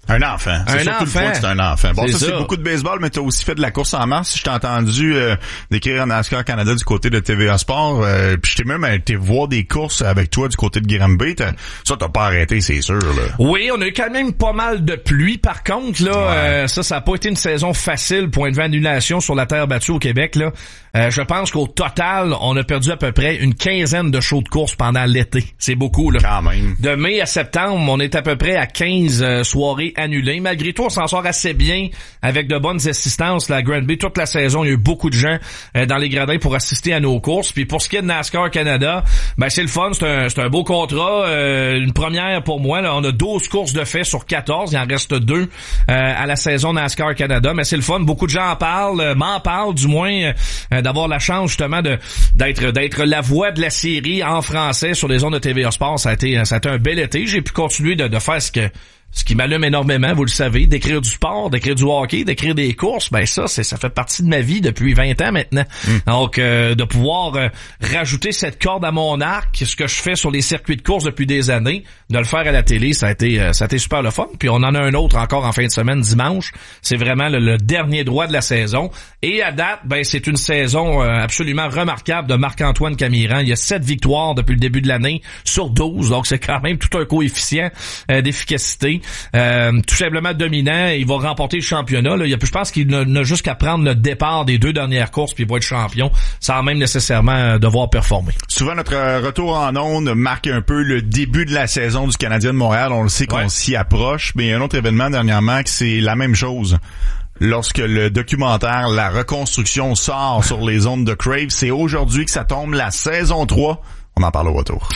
[SPEAKER 6] Un enfant. C'est
[SPEAKER 7] Un
[SPEAKER 6] surtout
[SPEAKER 7] enfant.
[SPEAKER 6] le point que c'est un enfant. Bon,
[SPEAKER 7] C'est
[SPEAKER 6] ça, c'est
[SPEAKER 7] ça.
[SPEAKER 6] beaucoup de baseball, mais t'as aussi fait de la course en masse. Je t'ai entendu euh, décrire NASCAR Canada du côté de T V A Sport. Euh, puis je t'ai même été voir des courses avec toi du côté de Granby. T'as, ça, t'as pas arrêté, c'est sûr, là.
[SPEAKER 7] Oui, on a eu quand même pas mal de pluie. Par contre, là,
[SPEAKER 6] Ouais.
[SPEAKER 7] euh, ça, ça a pas été une saison facile, point de vue annulation sur la terre battue au Québec, là. Euh, je pense qu'au total, on a perdu à peu près une quinzaine de shows de course pendant l'été. C'est beaucoup, là.
[SPEAKER 6] Quand même.
[SPEAKER 7] De mai à septembre, on est à peu près à quinze euh, soirées annulées. Malgré tout, on s'en sort assez bien avec de bonnes assistances. La Granby, toute la saison, il y a eu beaucoup de gens euh, dans les gradins pour assister à nos courses. Puis pour ce qui est de NASCAR Canada, ben c'est le fun, c'est un, c'est un beau contrat. Euh, une première pour moi. Là, on a douze courses de fait sur quatorze. Il en reste deux euh, à la saison NASCAR Canada. Mais c'est le fun. Beaucoup de gens en parlent, euh, m'en parlent du moins, euh, d'avoir la chance justement de d'être d'être la voix de la série en français sur les ondes de T V A Sport. Ça a été, ça a été un bel été. J'ai pu continuer de, de faire ce que ce qui m'allume énormément, vous le savez, d'écrire du sport, d'écrire du hockey, d'écrire des courses, ben ça, c'est ça fait partie de ma vie depuis vingt ans maintenant. Mm. Donc, euh, de pouvoir euh, rajouter cette corde à mon arc, ce que je fais sur les circuits de course depuis des années, de le faire à la télé, ça a été, euh, ça a été super le fun. Puis on en a un autre encore en fin de semaine, dimanche. C'est vraiment le, le dernier droit de la saison. Et à date, ben c'est une saison euh, absolument remarquable de Marc-Antoine Camiran. Il y a sept victoires depuis le début de l'année sur douze, donc c'est quand même tout un coefficient euh, d'efficacité. Euh, tout simplement dominant, il va remporter le championnat. Là. Il y a, je pense qu'il n'a, n'a juste qu'à prendre le départ des deux dernières courses puis il va être champion, sans même nécessairement devoir performer.
[SPEAKER 6] Souvent, notre retour en ondes marque un peu le début de la saison du Canadien de Montréal. On le sait qu'on
[SPEAKER 7] Ouais.
[SPEAKER 6] s'y approche, mais il y a un autre événement dernièrement que c'est la même chose. Lorsque le documentaire La Reconstruction sort sur les ondes de Crave, c'est aujourd'hui que ça tombe la saison trois. On en parle au retour.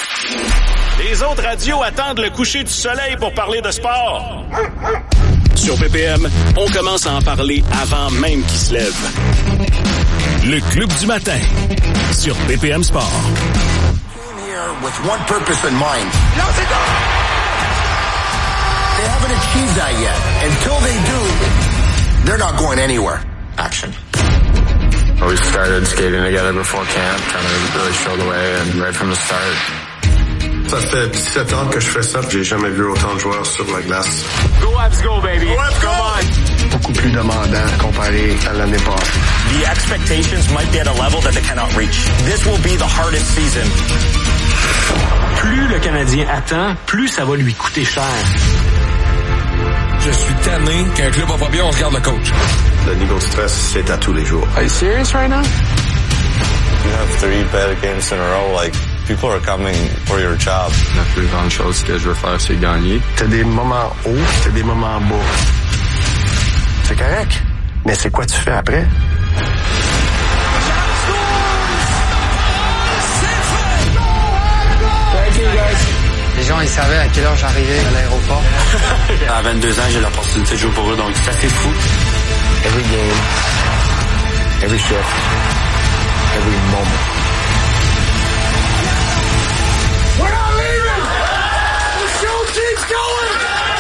[SPEAKER 5] Les autres radios attendent le coucher du soleil pour parler de sport. Sur P P M, on commence à en parler avant même qu'il se lève. Le Club du matin, sur P P M Sport.
[SPEAKER 8] With one purpose in mind. They haven't achieved that yet. Until they do, they're not going anywhere. Action.
[SPEAKER 9] We started skating together before camp, trying to really show the way, and right from the start.
[SPEAKER 10] Ça fait dix-sept ans que je fais ça, j'ai jamais vu autant de joueurs sur la glace.
[SPEAKER 5] Go Habs go, baby! Go Habs go! Come on!
[SPEAKER 8] Beaucoup plus demandant comparé à l'année passée.
[SPEAKER 11] The expectations might be at a level that they cannot reach. This will be the hardest season.
[SPEAKER 12] Plus le Canadien attend, plus ça va lui coûter cher.
[SPEAKER 13] Je suis tanné qu'un club va pas bien, on se garde le coach.
[SPEAKER 10] Le niveau de stress, c'est à tous les jours.
[SPEAKER 12] Are you serious right now?
[SPEAKER 9] You have three bad games in a row, like, people are coming for your job. La plus grande chose que je veux faire, c'est gagner.
[SPEAKER 8] T'as des moments hauts, t'as des moments bas. C'est correct. Mais c'est quoi tu fais après?
[SPEAKER 12] Thank you, guys.
[SPEAKER 14] Les gens, ils savaient à quelle heure j'arrivais à l'aéroport.
[SPEAKER 12] À vingt-deux ans, j'ai l'opportunité de jouer pour eux, donc c'est assez fou.
[SPEAKER 8] Every game, every shift, every moment.
[SPEAKER 12] We're not leaving! The show keeps going!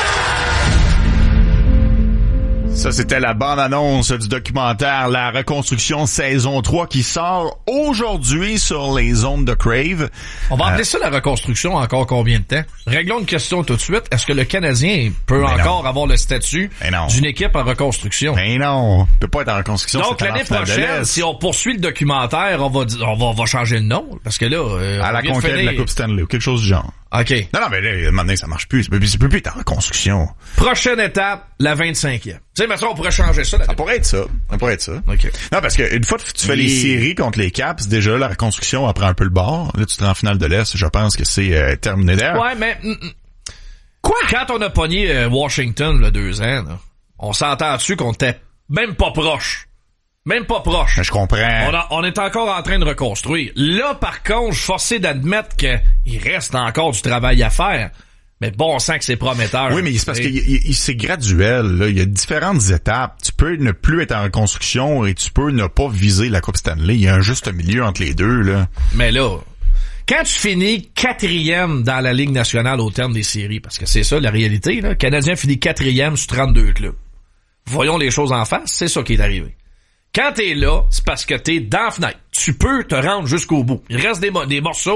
[SPEAKER 6] Ça, c'était la bande-annonce du documentaire La Reconstruction saison trois qui sort aujourd'hui sur les ondes de Crave.
[SPEAKER 7] On va
[SPEAKER 6] Euh,
[SPEAKER 7] appeler ça la reconstruction encore combien de temps? Réglons une question tout de suite. Est-ce que le Canadien peut
[SPEAKER 6] Mais
[SPEAKER 7] encore
[SPEAKER 6] non.
[SPEAKER 7] avoir le statut
[SPEAKER 6] Mais non.
[SPEAKER 7] d'une équipe en reconstruction?
[SPEAKER 6] Ben non, il peut pas être en reconstruction.
[SPEAKER 7] Donc,
[SPEAKER 6] c'est en
[SPEAKER 7] l'année
[SPEAKER 6] finale de
[SPEAKER 7] prochaine,
[SPEAKER 6] l'Est.
[SPEAKER 7] si on poursuit le documentaire, on va, di- on va, on va changer le nom. Parce que là, euh,
[SPEAKER 6] À
[SPEAKER 7] on
[SPEAKER 6] la
[SPEAKER 7] vient de
[SPEAKER 6] conquête de
[SPEAKER 7] finir.
[SPEAKER 6] la Coupe Stanley ou quelque chose du genre.
[SPEAKER 7] OK.
[SPEAKER 6] Non, non, mais là, à un moment donné, ça marche plus. Ça peut, ça peut plus être en reconstruction.
[SPEAKER 7] Prochaine étape, la vingt-cinquième. Tu sais, maintenant, on pourrait changer ça.
[SPEAKER 6] Ça pourrait être ça. Ça pourrait être ça.
[SPEAKER 7] OK.
[SPEAKER 6] Non, parce que une fois que tu fais les
[SPEAKER 7] Et-
[SPEAKER 6] séries contre les Caps, déjà, la reconstruction après un peu le bord. Là, tu te rends en finale de l'Est. Je pense que c'est euh, terminé d'ailleurs.
[SPEAKER 7] Ouais, mais... mm, mm. Quoi? Quand on a pogné euh, Washington, là, deux ans, là, on s'entend dessus qu'on était même pas proche. Même pas proche.
[SPEAKER 6] Je comprends.
[SPEAKER 7] On, a- on est encore en train de reconstruire. Là, par contre, je suis forcé d'admettre qu'il reste encore du travail à faire. Mais bon, on sent que c'est prometteur.
[SPEAKER 6] Oui, mais c'est parce que
[SPEAKER 7] Et-
[SPEAKER 6] y- y- c'est graduel. Là. Il y a différentes étapes. Tu peux ne plus être en reconstruction et tu peux ne pas viser la Coupe Stanley. Il y a un juste milieu entre les deux. Là.
[SPEAKER 7] Mais là, quand tu finis quatrième dans la Ligue nationale au terme des séries, parce que c'est ça la réalité, là, le Canadien finit quatrième sur trente-deux clubs. Voyons les choses en face, c'est ça qui est arrivé. Quand t'es là, c'est parce que t'es dans la fenêtre. Tu peux te rendre jusqu'au bout. Il reste des, mo- des morceaux,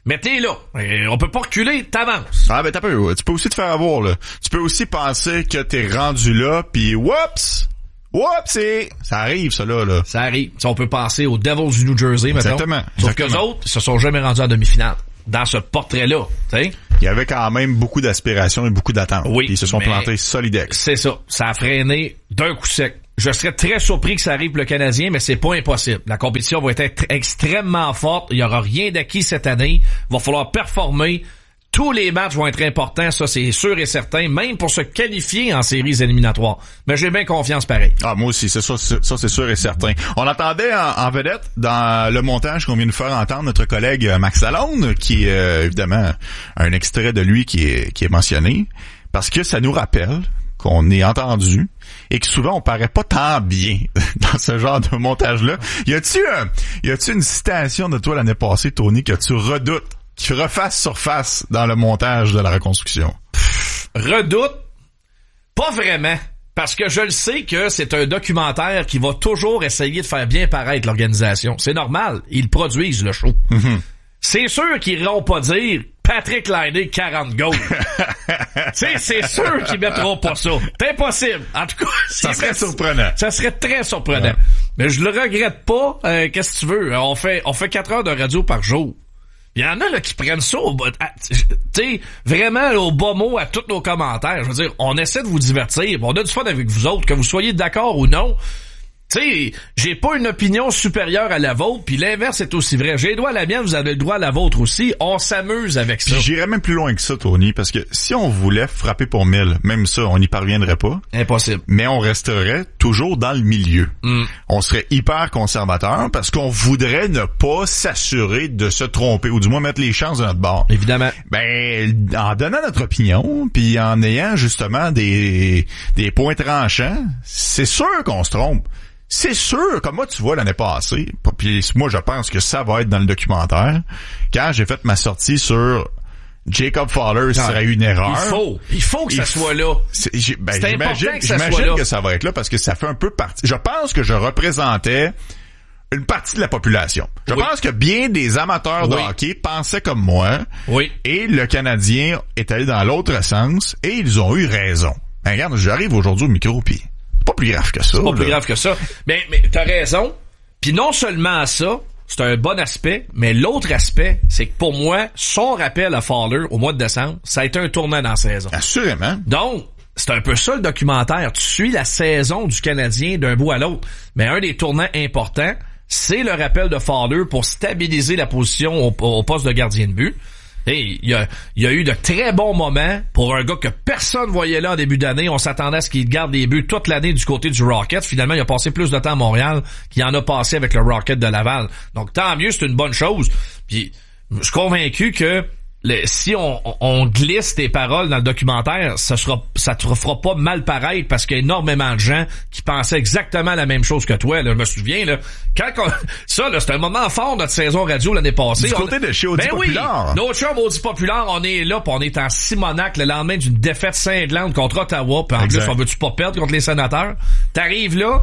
[SPEAKER 7] Mais t'es là. Et on peut pas reculer, t'avances.
[SPEAKER 6] Ah ben t'as peu. Tu peux aussi te faire avoir, là. Tu peux aussi penser que t'es rendu là, pis whoops! Whoops! Ça arrive, ça, là, là.
[SPEAKER 7] Ça arrive. T'sais, on peut penser aux Devils du New Jersey, maintenant.
[SPEAKER 6] Exactement.
[SPEAKER 7] Sauf
[SPEAKER 6] Exactement.
[SPEAKER 7] qu'eux autres, ils se sont jamais rendus en demi-finale. Dans ce portrait-là, tu sais.
[SPEAKER 6] Il y avait quand même beaucoup d'aspirations et beaucoup d'attentes.
[SPEAKER 7] Oui.
[SPEAKER 6] Ils se sont
[SPEAKER 7] mais
[SPEAKER 6] plantés solidex.
[SPEAKER 7] C'est ça. Ça a freiné d'un coup sec. Je serais très surpris que ça arrive pour le Canadien, mais c'est pas impossible. La compétition va être extrêmement forte. Il y aura rien d'acquis cette année. Il va falloir performer. Tous les matchs vont être importants, ça c'est sûr et certain, même pour se qualifier en séries éliminatoires. Mais j'ai bien confiance pareil.
[SPEAKER 6] Ah, moi aussi, c'est ça, c'est, ça c'est sûr et certain. On entendait en, en vedette, dans le montage qu'on vient de faire entendre, notre collègue Max Lalonde, qui est euh, évidemment un extrait de lui qui est, qui est mentionné, parce que ça nous rappelle qu'on est entendu et que souvent on paraît pas tant bien dans ce genre de montage-là. Y a-tu un, y a-tu une citation de toi l'année passée, Tony, que tu redoutes qui refasse surface dans le montage de la reconstruction?
[SPEAKER 7] Pff, redoute? Pas vraiment. Parce que je le sais que c'est un documentaire qui va toujours essayer de faire bien paraître l'organisation. C'est normal. Ils produisent le show. Mm-hmm. C'est sûr qu'ils iront pas dire Patrick Laine, quarante goals. c'est, c'est sûr qu'ils mettront pas ça. C'est impossible. En tout cas,
[SPEAKER 6] ça serait surprenant.
[SPEAKER 7] Ça serait très surprenant. Ouais. Mais je le regrette pas. Euh, qu'est-ce que tu veux? On fait, on fait quatre heures de radio par jour. Il y en a là qui prennent ça au bas, tu sais, vraiment là, au bas mot à tous nos commentaires. Je veux dire, on essaie de vous divertir, on a du fun avec vous autres, que vous soyez d'accord ou non. Tu sais, j'ai pas une opinion supérieure à la vôtre, puis l'inverse est aussi vrai. J'ai le droit à la mienne, vous avez le droit à la vôtre aussi. On s'amuse avec ça.
[SPEAKER 6] Puis j'irais même plus loin que ça, Tony, parce que si on voulait frapper pour mille, même ça, on n'y parviendrait pas.
[SPEAKER 7] Impossible.
[SPEAKER 6] Mais on resterait toujours dans le milieu.
[SPEAKER 7] Mm.
[SPEAKER 6] On serait hyper conservateur parce qu'on voudrait ne pas s'assurer de se tromper, ou du moins mettre les chances de notre bord.
[SPEAKER 7] Évidemment.
[SPEAKER 6] Ben, en donnant notre opinion, puis en ayant justement des, des points tranchants, c'est sûr qu'on se trompe. C'est sûr, comme moi tu vois l'année passée, puis moi je pense que ça va être dans le documentaire, quand j'ai fait ma sortie sur Jacob Fowler serait une erreur.
[SPEAKER 7] Il faut, il faut que ça soit là.
[SPEAKER 6] C'est, j'ai, ben,
[SPEAKER 7] c'est
[SPEAKER 6] j'imagine,
[SPEAKER 7] important que ça
[SPEAKER 6] j'imagine
[SPEAKER 7] soit là.
[SPEAKER 6] que ça va être là parce que ça fait un peu partie. Je pense que je représentais une partie de la population. Je
[SPEAKER 7] oui.
[SPEAKER 6] pense que bien des amateurs de
[SPEAKER 7] oui.
[SPEAKER 6] hockey pensaient comme moi.
[SPEAKER 7] Oui.
[SPEAKER 6] Et le Canadien est allé dans l'autre sens et ils ont eu raison. Ben, regarde, j'arrive aujourd'hui au micro puis pas plus grave que ça.
[SPEAKER 7] C'est pas
[SPEAKER 6] là.
[SPEAKER 7] plus grave que ça. Mais, mais t'as raison. Puis non seulement ça, c'est un bon aspect, mais l'autre aspect, c'est que pour moi, son rappel à Fowler au mois de décembre, ça a été un tournant dans la saison.
[SPEAKER 6] Assurément.
[SPEAKER 7] Donc, c'est un peu ça le documentaire. Tu suis la saison du Canadien d'un bout à l'autre. Mais un des tournants importants, c'est le rappel de Fowler pour stabiliser la position au, au poste de gardien de but. Et il y a, il y a eu de très bons moments pour un gars que personne voyait là en début d'année. On s'attendait à ce qu'il garde des buts toute l'année du côté du Rocket. Finalement, il a passé plus de temps à Montréal qu'il en a passé avec le Rocket de Laval. Donc, tant mieux, c'est une bonne chose. Puis, je suis convaincu que le, si on, on glisse tes paroles dans le documentaire, ça sera, ça te fera pas mal paraître parce qu'il y a énormément de gens qui pensaient exactement la même chose que toi. Là, je me souviens, là, quand on, ça, là, c'était un moment fort de notre saison radio l'année passée.
[SPEAKER 6] Du
[SPEAKER 7] on,
[SPEAKER 6] côté de chez Audi
[SPEAKER 7] ben
[SPEAKER 6] Populaire.
[SPEAKER 7] Oui, notre chum Audi Populaire, on est là, pis on est en Simonac le lendemain d'une défaite cinglante contre Ottawa, pis en
[SPEAKER 6] exact.
[SPEAKER 7] plus, on veut-tu pas perdre contre les Sénateurs? T'arrives là,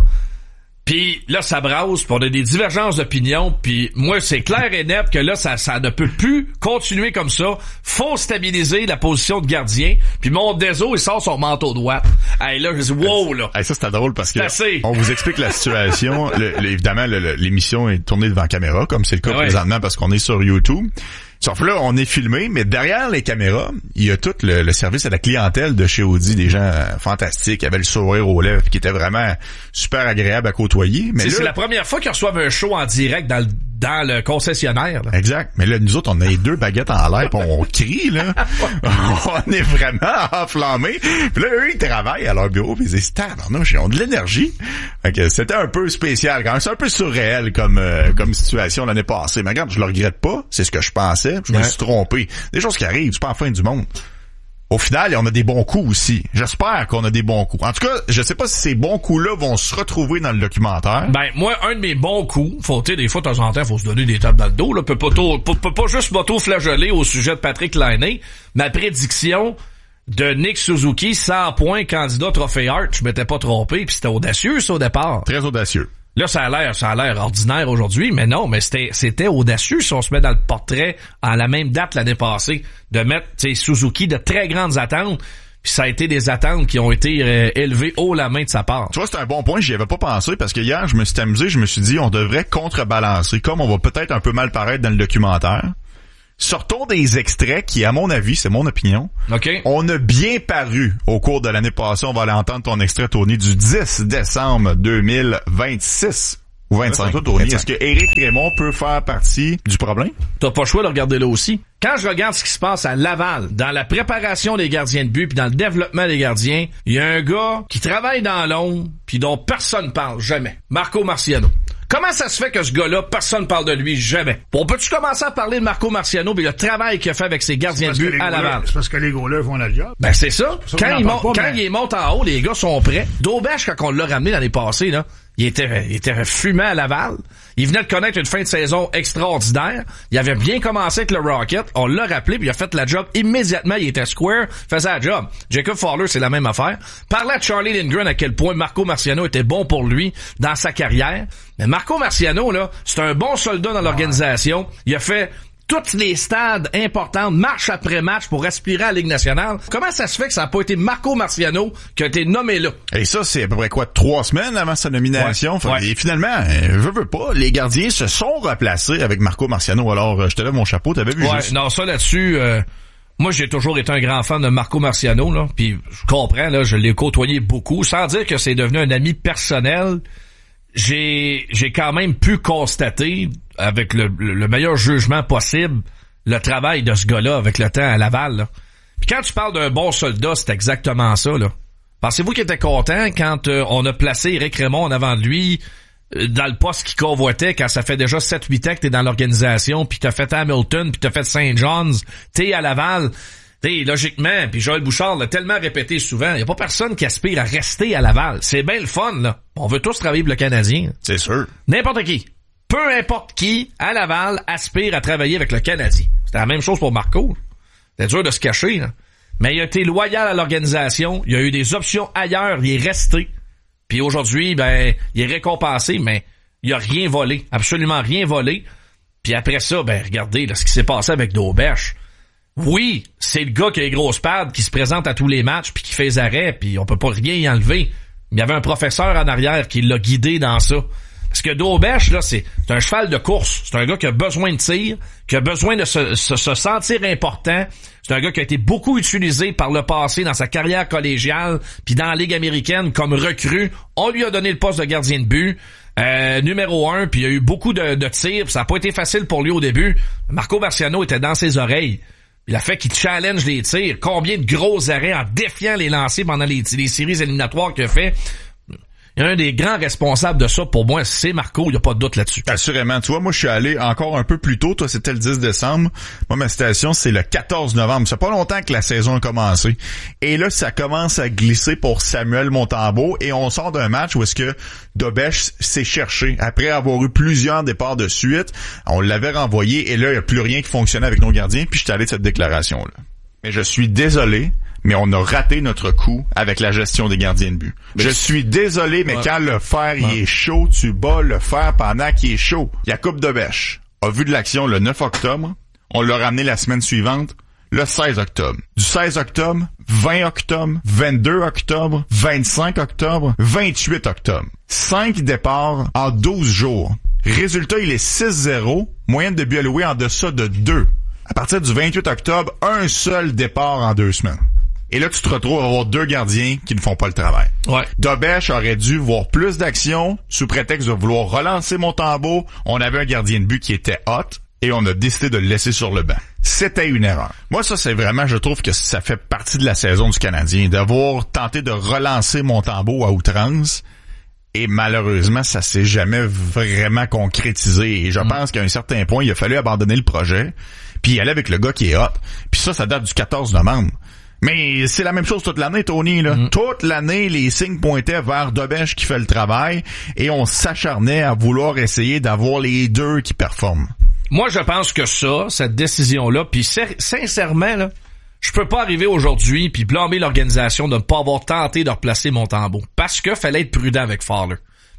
[SPEAKER 7] puis là, ça brasse, pis on a des divergences d'opinion, puis moi, c'est clair et net que là, ça, ça ne peut plus continuer comme ça. Faut stabiliser la position de gardien, puis mon Deso, il sort son manteau droit. Hey, là, je dis, wow, là.
[SPEAKER 6] Hey, ça, c'était drôle parce que
[SPEAKER 7] assez.
[SPEAKER 6] on vous explique la situation. le, le, évidemment, le, le, l'émission est tournée devant caméra, comme c'est le cas
[SPEAKER 7] ouais.
[SPEAKER 6] présentement parce qu'on est sur YouTube. Sauf là, on est filmé, mais derrière les caméras, il y a tout le, le service à la clientèle de chez Audi, des gens fantastiques, qui avaient le sourire aux lèvres, qui étaient vraiment super agréables à côtoyer. Mais
[SPEAKER 7] c'est,
[SPEAKER 6] là,
[SPEAKER 7] c'est la première fois qu'ils reçoivent un show en direct dans le, dans le concessionnaire. Là.
[SPEAKER 6] Exact. Mais là, nous autres, on a les deux baguettes en l'air, pis on crie, là. On est vraiment enflammés. Puis là, eux, ils travaillent à leur bureau, pis ils disent, tabarnouche, ils ont de l'énergie. Fait que c'était un peu spécial, quand même. C'est un peu surréel comme, euh, comme situation l'année passée. Mais regarde, je le regrette pas. C'est ce que je pensais. Je me ouais. suis trompé. Des choses qui arrivent, c'est pas la fin du monde. Au final, on a des bons coups aussi. J'espère qu'on a des bons coups. En tout cas, je sais pas si ces bons coups-là vont se retrouver dans le documentaire.
[SPEAKER 7] Ben, moi, un de mes bons coups, faut, tu sais, des fois, de temps en temps, faut se donner des tapes dans le dos, là. Peut pas, peut, peut pas juste m'auto-flageller au sujet de Patrick Laine. Ma prédiction de Nick Suzuki, cent points, candidat Trophée Hart, je m'étais pas trompé, puis c'était audacieux, ça, au départ.
[SPEAKER 6] Très audacieux.
[SPEAKER 7] Là, ça a l'air, ça a l'air ordinaire aujourd'hui, mais non, mais c'était, c'était audacieux si on se met dans le portrait à la même date l'année passée, de mettre, tu sais, Suzuki de très grandes attentes, puis ça a été des attentes qui ont été euh, élevées haut la main de sa part.
[SPEAKER 6] Tu vois, c'est un bon point, j'y avais pas pensé, parce que hier, je me suis amusé, je me suis dit, on devrait contrebalancer, comme on va peut-être un peu mal paraître dans le documentaire. Sortons des extraits qui, à mon avis, c'est mon opinion,
[SPEAKER 7] okay.
[SPEAKER 6] on a bien paru au cours de l'année passée. On va aller entendre ton extrait, Tony, du dix décembre deux mille vingt-six ou vingt-cinq. Toi, Tony, vingt-cinq. Est-ce que Éric Raymond peut faire partie du problème?
[SPEAKER 7] T'as pas le choix de regarder là aussi. Quand je regarde ce qui se passe à Laval, dans la préparation des gardiens de but puis dans le développement des gardiens, il y a un gars qui travaille dans l'ombre puis dont personne parle jamais. Marco Marciano. Comment ça se fait que ce gars-là, personne parle de lui jamais? On peut-tu commencer à parler de Marco Marciano et le travail qu'il a fait avec ses gardiens de but à Laval?
[SPEAKER 15] C'est parce que les goalers font le job.
[SPEAKER 7] Ben c'est ça.
[SPEAKER 15] ça
[SPEAKER 7] quand il, monte,
[SPEAKER 15] pas,
[SPEAKER 7] quand
[SPEAKER 15] mais...
[SPEAKER 7] il monte en haut, les gars sont prêts. Daubèche, quand on l'a ramené l'année passée, là, il était, il était fumé à Laval. Il venait de connaître une fin de saison extraordinaire. Il avait bien commencé avec le Rocket. On l'a rappelé, puis il a fait la job immédiatement. Il était square, faisait la job. Jacob Fowler, c'est la même affaire. Parlait de Charlie Lindgren à quel point Marco Marciano était bon pour lui dans sa carrière. Mais Marco Marciano, là, c'est un bon soldat dans l'organisation. Il a fait tous les stades importants, match après match, pour aspirer à la Ligue nationale. Comment ça se fait que ça n'a pas été Marco Marciano qui a été nommé là?
[SPEAKER 6] Et ça, c'est à peu près quoi, trois semaines avant sa nomination? Ouais. Ouais. Et finalement, je veux pas, les gardiens se sont replacés avec Marco Marciano. Alors, je te lève mon chapeau, t'avais vu
[SPEAKER 7] ouais,
[SPEAKER 6] juste?
[SPEAKER 7] Non, ça là-dessus... Euh... Moi, j'ai toujours été un grand fan de Marco Marciano, là, puis je comprends, là, je l'ai côtoyé beaucoup, sans dire que c'est devenu un ami personnel. J'ai j'ai quand même pu constater, avec le, le meilleur jugement possible, le travail de ce gars-là avec le temps à Laval. Là. Puis quand tu parles d'un bon soldat, c'est exactement ça. Là. Pensez-vous qu'il était content quand euh, on a placé Éric Raymond en avant de lui, euh, dans le poste qu'il convoitait, quand ça fait déjà sept huit ans que t'es dans l'organisation, puis t'as fait Hamilton, puis t'as fait Saint John's, t'es à Laval... T'sais, logiquement, puis Joël Bouchard l'a tellement répété souvent, il y a pas personne qui aspire à rester à Laval. C'est bien le fun, là. On veut tous travailler pour le Canadien.
[SPEAKER 6] C'est sûr.
[SPEAKER 7] N'importe qui. Peu importe qui, à Laval, aspire à travailler avec le Canadien. C'était la même chose pour Marco. C'était dur de se cacher, là. Mais il a été loyal à l'organisation, il a eu des options ailleurs, il est resté. Puis aujourd'hui, ben, il est récompensé, mais il a rien volé. Absolument rien volé. Puis après ça, ben, regardez, là, ce qui s'est passé avec Daubèche. Oui, c'est le gars qui a les grosses pads, qui se présente à tous les matchs, puis qui fait les arrêts, puis on peut pas rien y enlever. Il y avait un professeur en arrière qui l'a guidé dans ça. Parce que Daubèche, là, c'est, c'est un cheval de course. C'est un gars qui a besoin de tir, qui a besoin de se, se, se sentir important. C'est un gars qui a été beaucoup utilisé par le passé dans sa carrière collégiale, puis dans la Ligue américaine comme recrue. On lui a donné le poste de gardien de but. Euh, numéro un, puis il y a eu beaucoup de, de tirs, puis ça n'a pas été facile pour lui au début. Marco Marciano était dans ses oreilles. Il a fait qu'il challenge les tirs. Combien de gros arrêts en défiant les lancers pendant les, les séries éliminatoires qu'il a fait. Il y a un des grands responsables de ça, pour moi, c'est Marco, il n'y a pas de doute là-dessus.
[SPEAKER 6] Assurément. Tu vois, moi, je suis allé encore un peu plus tôt. Toi, c'était le dix décembre. Moi, ma station, c'est le quatorze novembre. C'est pas longtemps que la saison a commencé. Et là, ça commence à glisser pour Samuel Montembeault. Et on sort d'un match où est-ce que Daubèche s'est cherché. Après avoir eu plusieurs départs de suite, on l'avait renvoyé. Et là, il n'y a plus rien qui fonctionnait avec nos gardiens. Puis je suis allé de cette déclaration-là. Mais je suis désolé, mais on a raté notre coup avec la gestion des gardiens de but. Mais je suis désolé, mais ouais. quand le fer ouais. il est chaud, tu bats le fer pendant qu'il est chaud. Jacob Daubèche a vu de l'action le neuf octobre. On l'a ramené la semaine suivante, le seize octobre. Du seize octobre, vingt octobre, vingt-deux octobre, vingt-cinq octobre, vingt-huit octobre. Cinq départs en douze jours. Résultat, il est six zéro, moyenne de buts alloués en deçà de deux. À partir du vingt-huit octobre, un seul départ en deux semaines. Et là, tu te retrouves à avoir deux gardiens qui ne font pas le travail.
[SPEAKER 7] Ouais.
[SPEAKER 6] Daubèche aurait dû voir plus d'action sous prétexte de vouloir relancer Montembeault. On avait un gardien de but qui était hot et on a décidé de le laisser sur le banc. C'était une erreur. Moi, ça, c'est vraiment, je trouve que ça fait partie de la saison du Canadien, d'avoir tenté de relancer Montembeault à outrance. Et malheureusement, ça s'est jamais vraiment concrétisé. Et je mmh. pense qu'à un certain point, il a fallu abandonner le projet, puis y aller avec le gars qui est hot. Puis ça, ça date du quatorze novembre. Mais c'est la même chose toute l'année, Tony, là. Mmh. Toute l'année, les signes pointaient vers Daubèche qui fait le travail et on s'acharnait à vouloir essayer d'avoir les deux qui performent.
[SPEAKER 7] Moi, je pense que ça, cette décision-là, puis sincèrement, là, je peux pas arriver aujourd'hui puis blâmer l'organisation de ne pas avoir tenté de replacer Montembeault. Parce que fallait être prudent avec Fowler.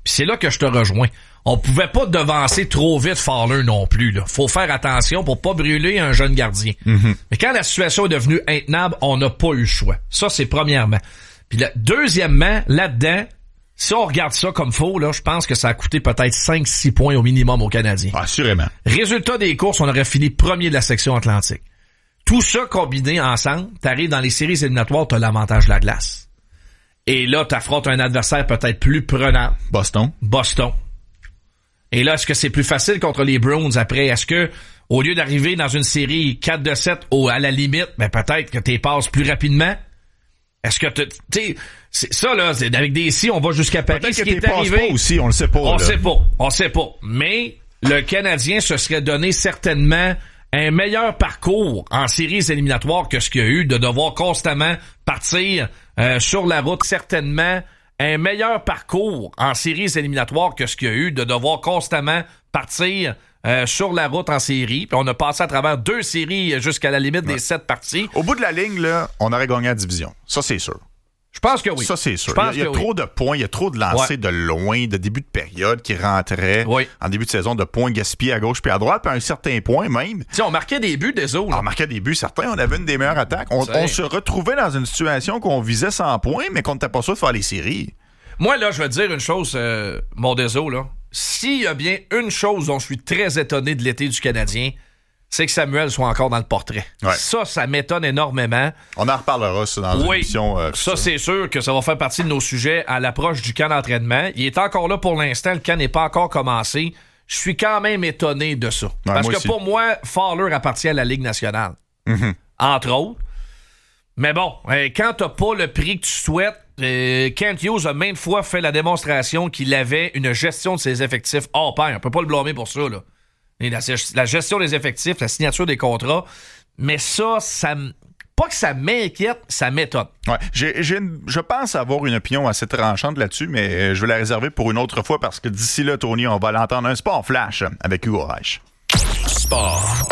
[SPEAKER 7] Puis c'est là que je te rejoins. On pouvait pas devancer trop vite Fowler non plus, là. Faut faire attention pour pas brûler un jeune gardien.
[SPEAKER 6] Mm-hmm.
[SPEAKER 7] Mais quand la situation est devenue intenable, on n'a pas eu le choix. Ça, c'est premièrement. Puis là, deuxièmement, là-dedans, si on regarde ça comme faux, là, je pense que ça a coûté peut-être cinq six points au minimum aux Canadiens.
[SPEAKER 6] Assurément.
[SPEAKER 7] Résultat des courses, on aurait fini premier de la section Atlantique. Tout ça combiné ensemble, t'arrives dans les séries éliminatoires, t'as l'avantage de la glace. Et là, t'affrontes un adversaire peut-être plus prenant.
[SPEAKER 6] Boston.
[SPEAKER 7] Boston. Et là, est-ce que c'est plus facile contre les Bruins après? Est-ce que, au lieu d'arriver dans une série quatre de sept ou à la limite, ben peut-être que t'es passes plus rapidement? Est-ce que tu sais, c'est ça là, c'est avec des si on va jusqu'à Paris,
[SPEAKER 6] peut-être
[SPEAKER 7] ce
[SPEAKER 6] que
[SPEAKER 7] qui est
[SPEAKER 6] t'es
[SPEAKER 7] arrivé
[SPEAKER 6] pas aussi, on le sait pas.
[SPEAKER 7] On
[SPEAKER 6] là.
[SPEAKER 7] sait pas, on sait pas. Mais le Canadien se serait donné certainement un meilleur parcours en séries éliminatoires que ce qu'il y a eu, de devoir constamment partir euh, sur la route, certainement un meilleur parcours en séries éliminatoires que ce qu'il y a eu, de devoir constamment partir euh, sur la route en série. Puis on a passé à travers deux séries jusqu'à la limite ouais. des sept parties.
[SPEAKER 6] Au bout de la ligne, là, on aurait gagné la division. Ça, c'est sûr.
[SPEAKER 7] Je pense que oui.
[SPEAKER 6] Ça, c'est sûr.
[SPEAKER 7] Je pense
[SPEAKER 6] il y a, il y a
[SPEAKER 7] que
[SPEAKER 6] trop
[SPEAKER 7] oui.
[SPEAKER 6] de points, il y a trop de lancers ouais. de loin, de début de période qui rentraient
[SPEAKER 7] oui.
[SPEAKER 6] en début de saison, de points gaspillés à gauche puis à droite, puis à un certain point même.
[SPEAKER 7] T'sais, on marquait des buts, des autres.
[SPEAKER 6] On marquait des buts, certains. On avait une des meilleures attaques. On, on se retrouvait dans une situation qu'on visait cent points, mais qu'on n'était pas sûr de faire les séries.
[SPEAKER 7] Moi, là, je vais te dire une chose, euh, mon déso, là. S'il y a bien une chose dont je suis très étonné de l'été du Canadien, c'est que Samuel soit encore dans le portrait.
[SPEAKER 6] Ouais.
[SPEAKER 7] Ça, ça m'étonne énormément.
[SPEAKER 6] On en reparlera, ça, dans
[SPEAKER 7] oui,
[SPEAKER 6] une émission. Euh,
[SPEAKER 7] ça, c'est sûr que ça va faire partie de nos sujets à l'approche du camp d'entraînement. Il est encore là pour l'instant. Le camp n'est pas encore commencé. Je suis quand même étonné de ça. Ouais, Parce que aussi. Pour moi, Fowler appartient à la Ligue nationale.
[SPEAKER 6] Mm-hmm.
[SPEAKER 7] Entre autres. Mais bon, euh, quand t'as pas le prix que tu souhaites, euh, Kent Hughes a maintes fois fait la démonstration qu'il avait une gestion de ses effectifs hors pair. On peut pas le blâmer pour ça, là. Et la, la gestion des effectifs, la signature des contrats. Mais ça, ça pas que ça m'inquiète, ça m'étonne.
[SPEAKER 6] Ouais, j'ai, j'ai une, je pense avoir une opinion assez tranchante là-dessus, mais je vais la réserver pour une autre fois parce que d'ici là, Tony, on va l'entendre. Un sport flash avec Hugo Reich.
[SPEAKER 5] Sport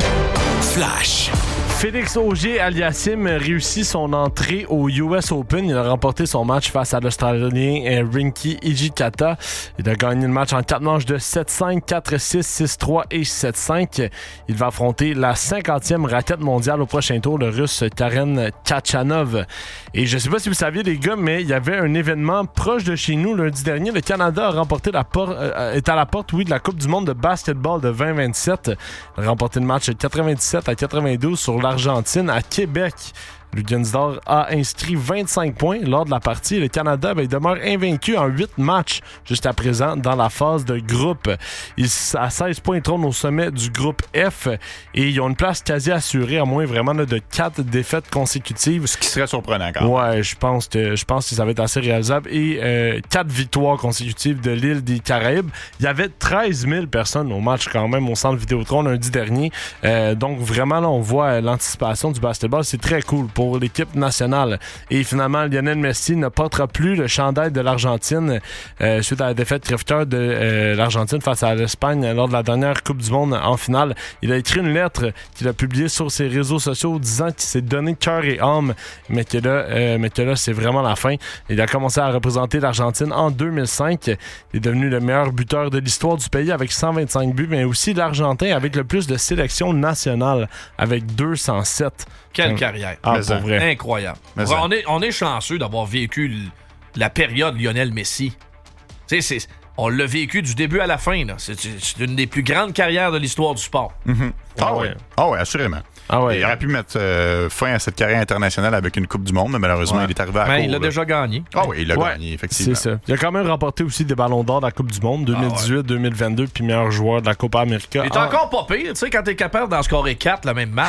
[SPEAKER 5] flash.
[SPEAKER 3] Félix Auger-Aliassime réussit son entrée au U S Open. Il a remporté son match face à l'Australien Rinky Hijikata. Il a gagné le match en quatre manches de sept cinq, quatre six, six trois et sept cinq. Il va affronter la cinquantième raquette mondiale au prochain tour, le Russe Karen Khachanov. Et je sais pas si vous saviez, les gars, mais il y avait un événement proche de chez nous lundi dernier. Le Canada a remporté la porte, euh, est à la porte, oui, de la Coupe du monde de basketball de vingt vingt-sept. Il a remporté le match quatre-vingt-dix-sept à quatre-vingt-douze sur l'Argentine à Québec. Lugansdor a inscrit vingt-cinq points lors de la partie. Le Canada ben, il demeure invaincu en huit matchs jusqu'à présent dans la phase de groupe. Ils à seize points trône au sommet du groupe F et ils ont une place quasi assurée à moins vraiment là, de quatre défaites consécutives.
[SPEAKER 6] Ce qui serait surprenant quand même.
[SPEAKER 3] Ouais, je pense que je pense que ça va être assez réalisable. Et euh, quatre victoires consécutives de l'île des Caraïbes. Il y avait treize mille personnes au match quand même au centre Vidéotron lundi dernier. Euh, donc vraiment là on voit l'anticipation du basketball. C'est très cool pour pour l'équipe nationale. Et finalement, Lionel Messi ne portera plus le chandail de l'Argentine euh, suite à la défaite crève-cœur de euh, l'Argentine face à l'Espagne lors de la dernière Coupe du monde en finale. Il a écrit une lettre qu'il a publiée sur ses réseaux sociaux disant qu'il s'est donné cœur et âme, mais que là, euh, mais que là, c'est vraiment la fin. Il a commencé à représenter l'Argentine en deux mille cinq. Il est devenu le meilleur buteur de l'histoire du pays avec cent vingt-cinq buts, mais aussi l'Argentin avec le plus de sélections nationales avec deux cent sept.
[SPEAKER 7] Quelle
[SPEAKER 3] Hum.
[SPEAKER 7] carrière.
[SPEAKER 3] Ah, pour vrai.
[SPEAKER 7] Incroyable.
[SPEAKER 6] Mais
[SPEAKER 7] on, est, on est chanceux d'avoir vécu l- la période Lionel Messi. Tu sais, c'est, on l'a vécu du début à la fin. Là. C'est, c'est une des plus grandes carrières de l'histoire du sport.
[SPEAKER 6] Mm-hmm. Ah, ah oui, ouais. ah ouais, assurément.
[SPEAKER 3] Ah ouais.
[SPEAKER 6] Il aurait pu mettre euh, fin à cette carrière internationale avec une Coupe du Monde, mais malheureusement,
[SPEAKER 7] ouais.
[SPEAKER 6] il est arrivé à
[SPEAKER 7] ben,
[SPEAKER 6] court.
[SPEAKER 7] Il l'a
[SPEAKER 6] là.
[SPEAKER 7] déjà gagné.
[SPEAKER 6] Ah oui, il l'a
[SPEAKER 3] ouais,
[SPEAKER 6] gagné, effectivement.
[SPEAKER 3] C'est ça. Il a quand même remporté aussi des ballons d'or de la Coupe du Monde, deux mille dix-huit, ah ouais. deux mille vingt-deux, puis meilleur joueur de la Copa América.
[SPEAKER 7] Il est ah. encore pas pire, tu sais, quand t'es capable d'en scorer quatre le même match.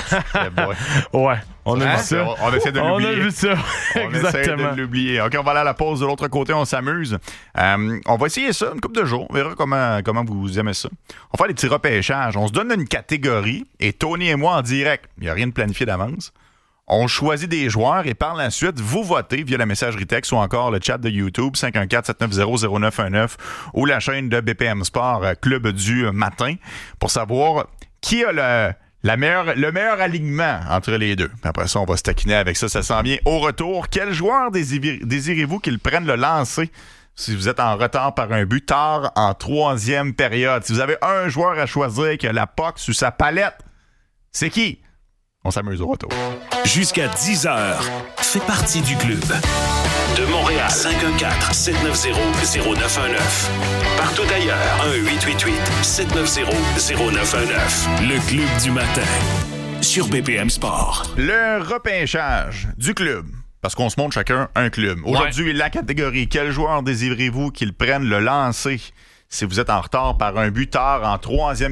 [SPEAKER 3] ouais. On a
[SPEAKER 7] hein?
[SPEAKER 3] vu ça.
[SPEAKER 6] On, on essaie de l'oublier.
[SPEAKER 3] On a vu ça.
[SPEAKER 6] On
[SPEAKER 3] Exactement.
[SPEAKER 6] essaie de l'oublier. OK, on va aller à la pause. De l'autre côté, on s'amuse. Euh, on va essayer ça une couple de jours. On verra comment, comment vous aimez ça. On va faire des petits repêchages. On se donne une catégorie et Tony et moi en direct. Il n'y a rien de planifié d'avance. On choisit des joueurs et par la suite, vous votez via la messagerie texte ou encore le chat de YouTube cinq un quatre sept neuf zéro zéro neuf un neuf ou la chaîne de B P M Sport Club du matin pour savoir qui a le... La meilleure, le meilleur alignement entre les deux. Puis après ça, on va se taquiner avec ça. Ça s'en vient au retour. Quel joueur désirez- désirez-vous qu'il prenne le lancer si vous êtes en retard par un but tard en troisième période. Si vous avez un joueur à choisir qui a la P O C sur sa palette, c'est qui? On s'amuse au retour.
[SPEAKER 5] Jusqu'à dix heures, fais partie du club. De Montréal, cinq un quatre, sept neuf zéro, zéro neuf un neuf. Partout ailleurs, un huit huit huit, sept neuf zéro, zéro neuf un neuf. Le club du matin, sur B P M Sport.
[SPEAKER 6] Le repêchage du club. Parce qu'on se montre chacun un club. Aujourd'hui, ouais. La catégorie. Quel joueur désirez-vous qu'il prenne le lancer si vous êtes en retard par un but tard en troisième